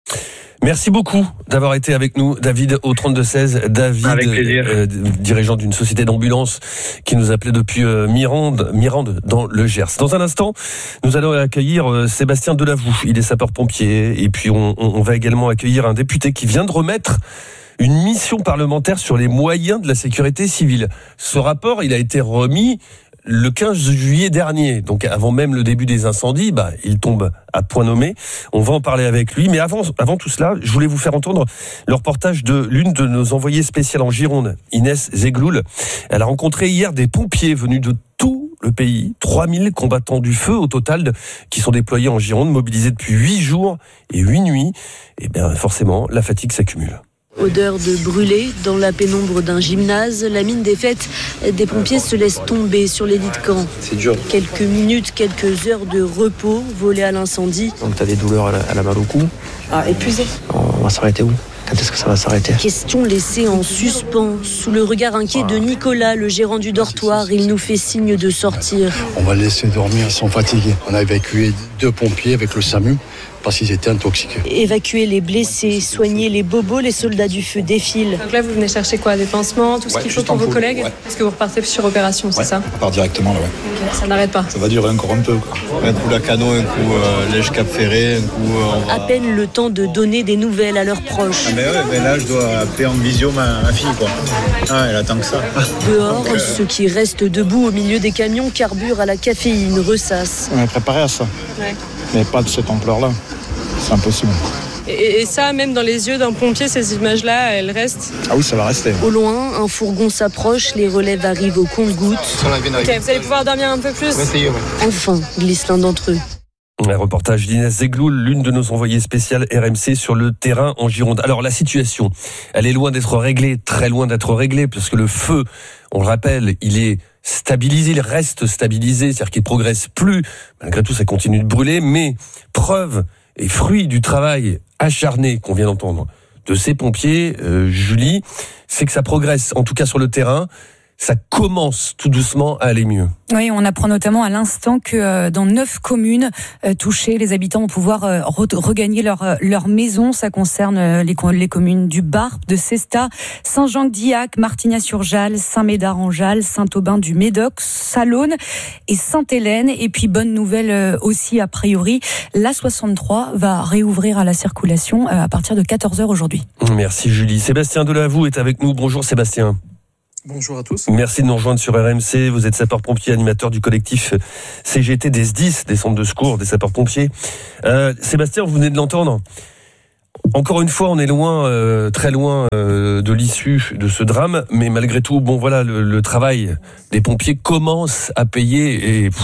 Merci beaucoup d'avoir été avec nous, David, au trente-deux seize. David, euh, dirigeant d'une société d'ambulance qui nous appelait depuis euh, Mirande, Mirande dans le Gers. Dans un instant, nous allons accueillir euh, Sébastien Delavoux. Il est sapeur-pompier. Et puis, on, on va également accueillir un député qui vient de remettre une mission parlementaire sur les moyens de la sécurité civile. Ce rapport, il a été remis le quinze juillet dernier, donc avant même le début des incendies. Bah, il tombe à point nommé. On va en parler avec lui. Mais avant, avant tout cela, je voulais vous faire entendre le reportage de l'une de nos envoyées spéciales en Gironde, Inès Zegloul. Elle a rencontré hier des pompiers venus de tout le pays, trois mille combattants du feu au total qui sont déployés en Gironde, mobilisés depuis huit jours et huit nuits. Et bien forcément, la fatigue s'accumule. Odeur de brûlé dans la pénombre d'un gymnase, la mine défaite des pompiers se laisse tomber sur les lits de camp. C'est dur. Quelques minutes, quelques heures de repos volées à l'incendie. Donc t'as des douleurs à la, à la balle au cou. Ah, épuisé. On va s'arrêter où ? Quand est-ce que ça va s'arrêter ? Question laissée en suspens. Sous le regard inquiet de Nicolas, le gérant du dortoir, il nous fait signe de sortir. On va le laisser dormir, ils sont fatigués. On a évacué deux pompiers avec le SAMU parce qu'ils étaient intoxiqués. Évacuer les blessés, soigner les bobos, les soldats du feu défilent. Donc là, vous venez chercher quoi ? Des pansements, tout ce ouais, qu'il faut pour vos faut, collègues ouais. Est-ce que vous repartez sur opération, c'est ouais, ça ? On part directement là, ouais. Okay, ça n'arrête pas. Ça va durer encore un peu, quoi. Un coup la canon, un coup euh, lèche cap ferré, un coup euh, on va... À peine le temps de donner des nouvelles à leurs proches. Ah mais ouais, mais là je dois appeler en visio ma, ma fille, quoi. Ah, elle attend que ça. Dehors, Donc, euh... ceux qui restent debout au milieu des camions carburent à la caféine, ressassent. On est préparé à ça. Ouais. Mais pas de cette ampleur-là. C'est impossible. Et, et ça, même dans les yeux d'un pompier, ces images-là, elles restent ? Ah oui, ça va rester. Au loin, un fourgon s'approche, les relèves arrivent au compte-gouttes. Ok, vous allez pouvoir dormir un peu plus ? On va essayer, ouais. Enfin, glisse l'un d'entre eux. Un reportage d'Inès Zegloul, l'une de nos envoyées spéciales R M C sur le terrain en Gironde. Alors la situation, elle est loin d'être réglée, très loin d'être réglée, parce que le feu, on le rappelle, il est stabilisé, il reste stabilisé, c'est-à-dire qu'il progresse plus. Malgré tout, ça continue de brûler, mais preuve et fruit du travail acharné qu'on vient d'entendre de ces pompiers, euh, Julie, c'est que ça progresse, en tout cas sur le terrain. Ça commence tout doucement à aller mieux. Oui, on apprend notamment à l'instant que euh, dans neuf communes euh, touchées, les habitants vont pouvoir euh, re- regagner leur euh, leur maison. Ça concerne euh, les, les communes du Barp, de Cestas, Saint-Jean-d'Illac, Martignas-sur-Jalles, Saint-Médard-en-Jalles, Saint-Aubin du Médoc, Salonne et Sainte-Hélène. Et puis bonne nouvelle euh, aussi a priori, l'A soixante-trois va réouvrir à la circulation euh, à partir de quatorze heures aujourd'hui. Merci Julie. Sébastien Delavoux est avec nous. Bonjour Sébastien. Bonjour à tous. Merci de nous rejoindre sur R M C. Vous êtes sapeur-pompier, animateur du collectif C G T des S D I S, des centres de secours, des sapeurs-pompiers. Euh, Sébastien, vous venez de l'entendre. Encore une fois, on est loin, euh, très loin euh, de l'issue de ce drame, mais malgré tout, bon voilà, le, le travail des pompiers commence à payer et pff,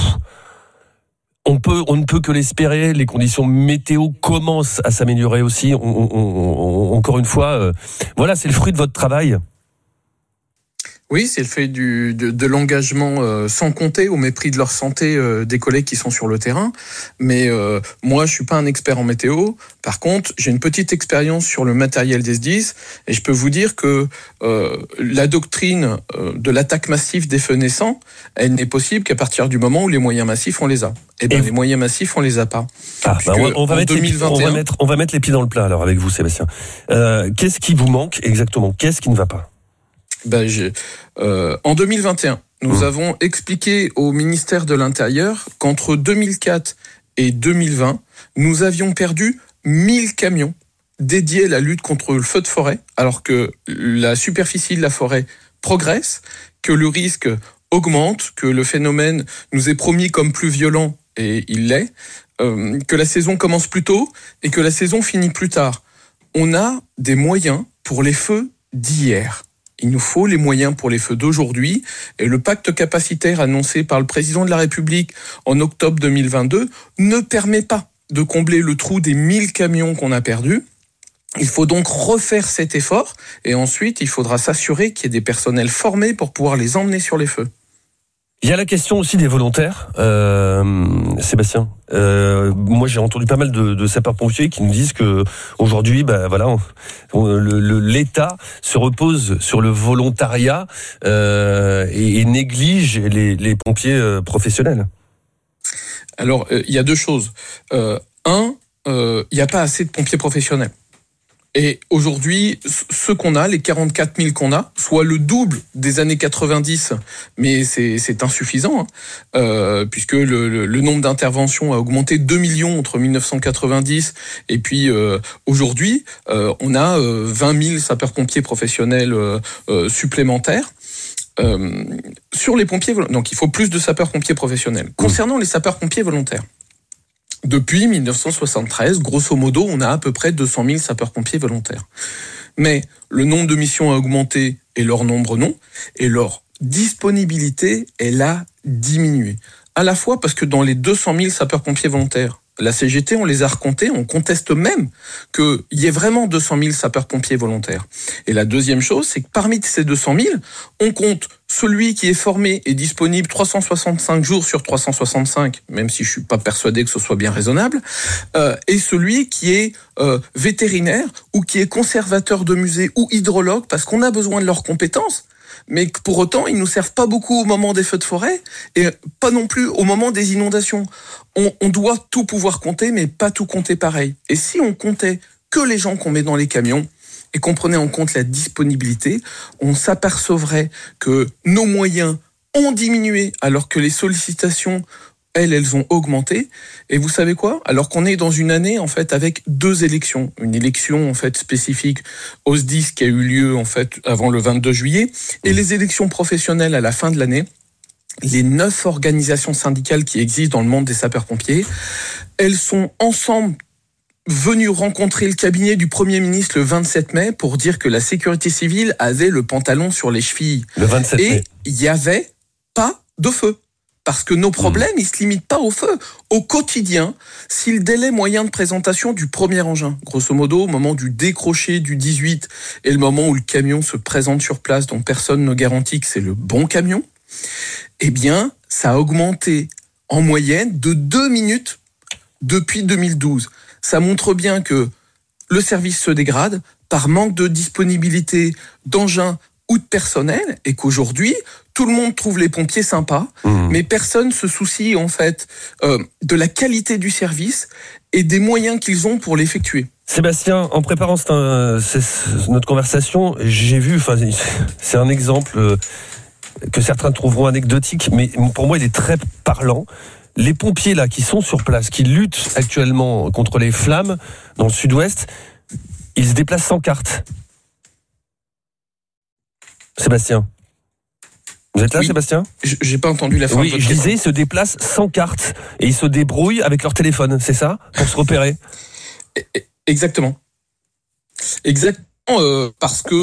on peut, on ne peut que l'espérer. Les conditions météo commencent à s'améliorer aussi. On, on, on, on, encore une fois, euh, voilà, c'est le fruit de votre travail. Oui, c'est le fait du, de, de l'engagement euh, sans compter au mépris de leur santé euh, des collègues qui sont sur le terrain. Mais euh, moi, je suis pas un expert en météo. Par contre, j'ai une petite expérience sur le matériel des S D I S et je peux vous dire que euh, la doctrine euh, de l'attaque massive des feux naissants, elle n'est possible qu'à partir du moment où les moyens massifs, on les a. Eh ben, et les vous... moyens massifs, on les a pas. Ah, bah on, on, va mettre les, on, va mettre, on va mettre les pieds dans le plat alors avec vous, Sébastien. Euh, qu'est-ce qui vous manque exactement ? Qu'est-ce qui ne va pas ? Ben, j'ai, euh, en deux mille vingt et un, nous mmh. avons expliqué au ministère de l'Intérieur qu'entre deux mille quatre et deux mille vingt, nous avions perdu mille camions dédiés à la lutte contre le feu de forêt, alors que la superficie de la forêt progresse, que le risque augmente, que le phénomène nous est promis comme plus violent et il l'est, euh, que la saison commence plus tôt et que la saison finit plus tard. On a des moyens pour les feux d'hier. Il nous faut les moyens pour les feux d'aujourd'hui, et le pacte capacitaire annoncé par le président de la République en octobre deux mille vingt-deux ne permet pas de combler le trou des mille camions qu'on a perdus. Il faut donc refaire cet effort, et ensuite il faudra s'assurer qu'il y ait des personnels formés pour pouvoir les emmener sur les feux. Il y a la question aussi des volontaires, euh, Sébastien. Euh, moi, j'ai entendu pas mal de, de sapeurs-pompiers qui nous disent que aujourd'hui, bah voilà, on, on, le, le, l'État se repose sur le volontariat euh, et, et néglige les, les pompiers euh, professionnels. Alors, il euh, y a deux choses. Euh, un, il euh, n'y a pas assez de pompiers professionnels. Et aujourd'hui, ce qu'on a, les quarante-quatre mille qu'on a, soit le double des années quatre-vingt-dix, mais c'est, c'est insuffisant, hein, euh, puisque le, le, le nombre d'interventions a augmenté deux millions entre mille neuf cent quatre-vingt-dix et puis euh, aujourd'hui, euh, on a euh, vingt mille sapeurs-pompiers professionnels euh, euh, supplémentaires. Euh, sur les pompiers volontaires, donc il faut plus de sapeurs-pompiers professionnels. Concernant les sapeurs-pompiers volontaires, depuis mille neuf cent soixante-treize, grosso modo, on a à peu près deux cent mille sapeurs-pompiers volontaires. Mais le nombre de missions a augmenté et leur nombre non, et leur disponibilité, elle a diminué. À la fois parce que dans les deux cent mille sapeurs-pompiers volontaires, la C G T, on les a recomptés, on conteste même qu'il y ait vraiment deux cent mille sapeurs-pompiers volontaires. Et la deuxième chose, c'est que parmi ces deux cent mille, on compte celui qui est formé et disponible trois cent soixante-cinq jours sur trois cent soixante-cinq, même si je suis pas persuadé que ce soit bien raisonnable, euh, et celui qui est euh, vétérinaire ou qui est conservateur de musée ou hydrologue, parce qu'on a besoin de leurs compétences. Mais que pour autant, ils nous servent pas beaucoup au moment des feux de forêt et pas non plus au moment des inondations. On, on doit tout pouvoir compter, mais pas tout compter pareil. Et si on comptait que les gens qu'on met dans les camions et qu'on prenait en compte la disponibilité, on s'apercevrait que nos moyens ont diminué alors que les sollicitations, elles, elles ont augmenté. Et vous savez quoi ? Alors qu'on est dans une année, en fait, avec deux élections. Une élection, en fait, spécifique au S D I S qui a eu lieu, en fait, avant le vingt-deux juillet, et les élections professionnelles à la fin de l'année. Les neuf organisations syndicales qui existent dans le monde des sapeurs-pompiers, elles sont ensemble venues rencontrer le cabinet du Premier ministre le vingt-sept mai pour dire que la sécurité civile avait le pantalon sur les chevilles. Le vingt-sept mai. Et il n'y avait pas de feu. Parce que nos problèmes, ils se limitent pas au feu. Au quotidien, si le délai moyen de présentation du premier engin, grosso modo, au moment du décroché du dix-huit et le moment où le camion se présente sur place, dont personne ne garantit que c'est le bon camion, eh bien, ça a augmenté en moyenne de deux minutes depuis deux mille douze. Ça montre bien que le service se dégrade par manque de disponibilité d'engins ou de personnel, et qu'aujourd'hui, tout le monde trouve les pompiers sympas, mmh. mais personne se soucie en fait euh, de la qualité du service et des moyens qu'ils ont pour l'effectuer. Sébastien, en préparant cette, euh, cette, notre conversation, j'ai vu, enfin, c'est un exemple euh, que certains trouveront anecdotique, mais pour moi, il est très parlant. Les pompiers là qui sont sur place, qui luttent actuellement contre les flammes dans le sud-ouest, ils se déplacent sans carte. Sébastien, vous êtes là, oui. Sébastien ? J'ai pas entendu la fin oui, de votre je question. disais, ils se déplacent sans carte et ils se débrouillent avec leur téléphone, c'est ça ? Pour se repérer ? Exactement. Exactement, euh, parce que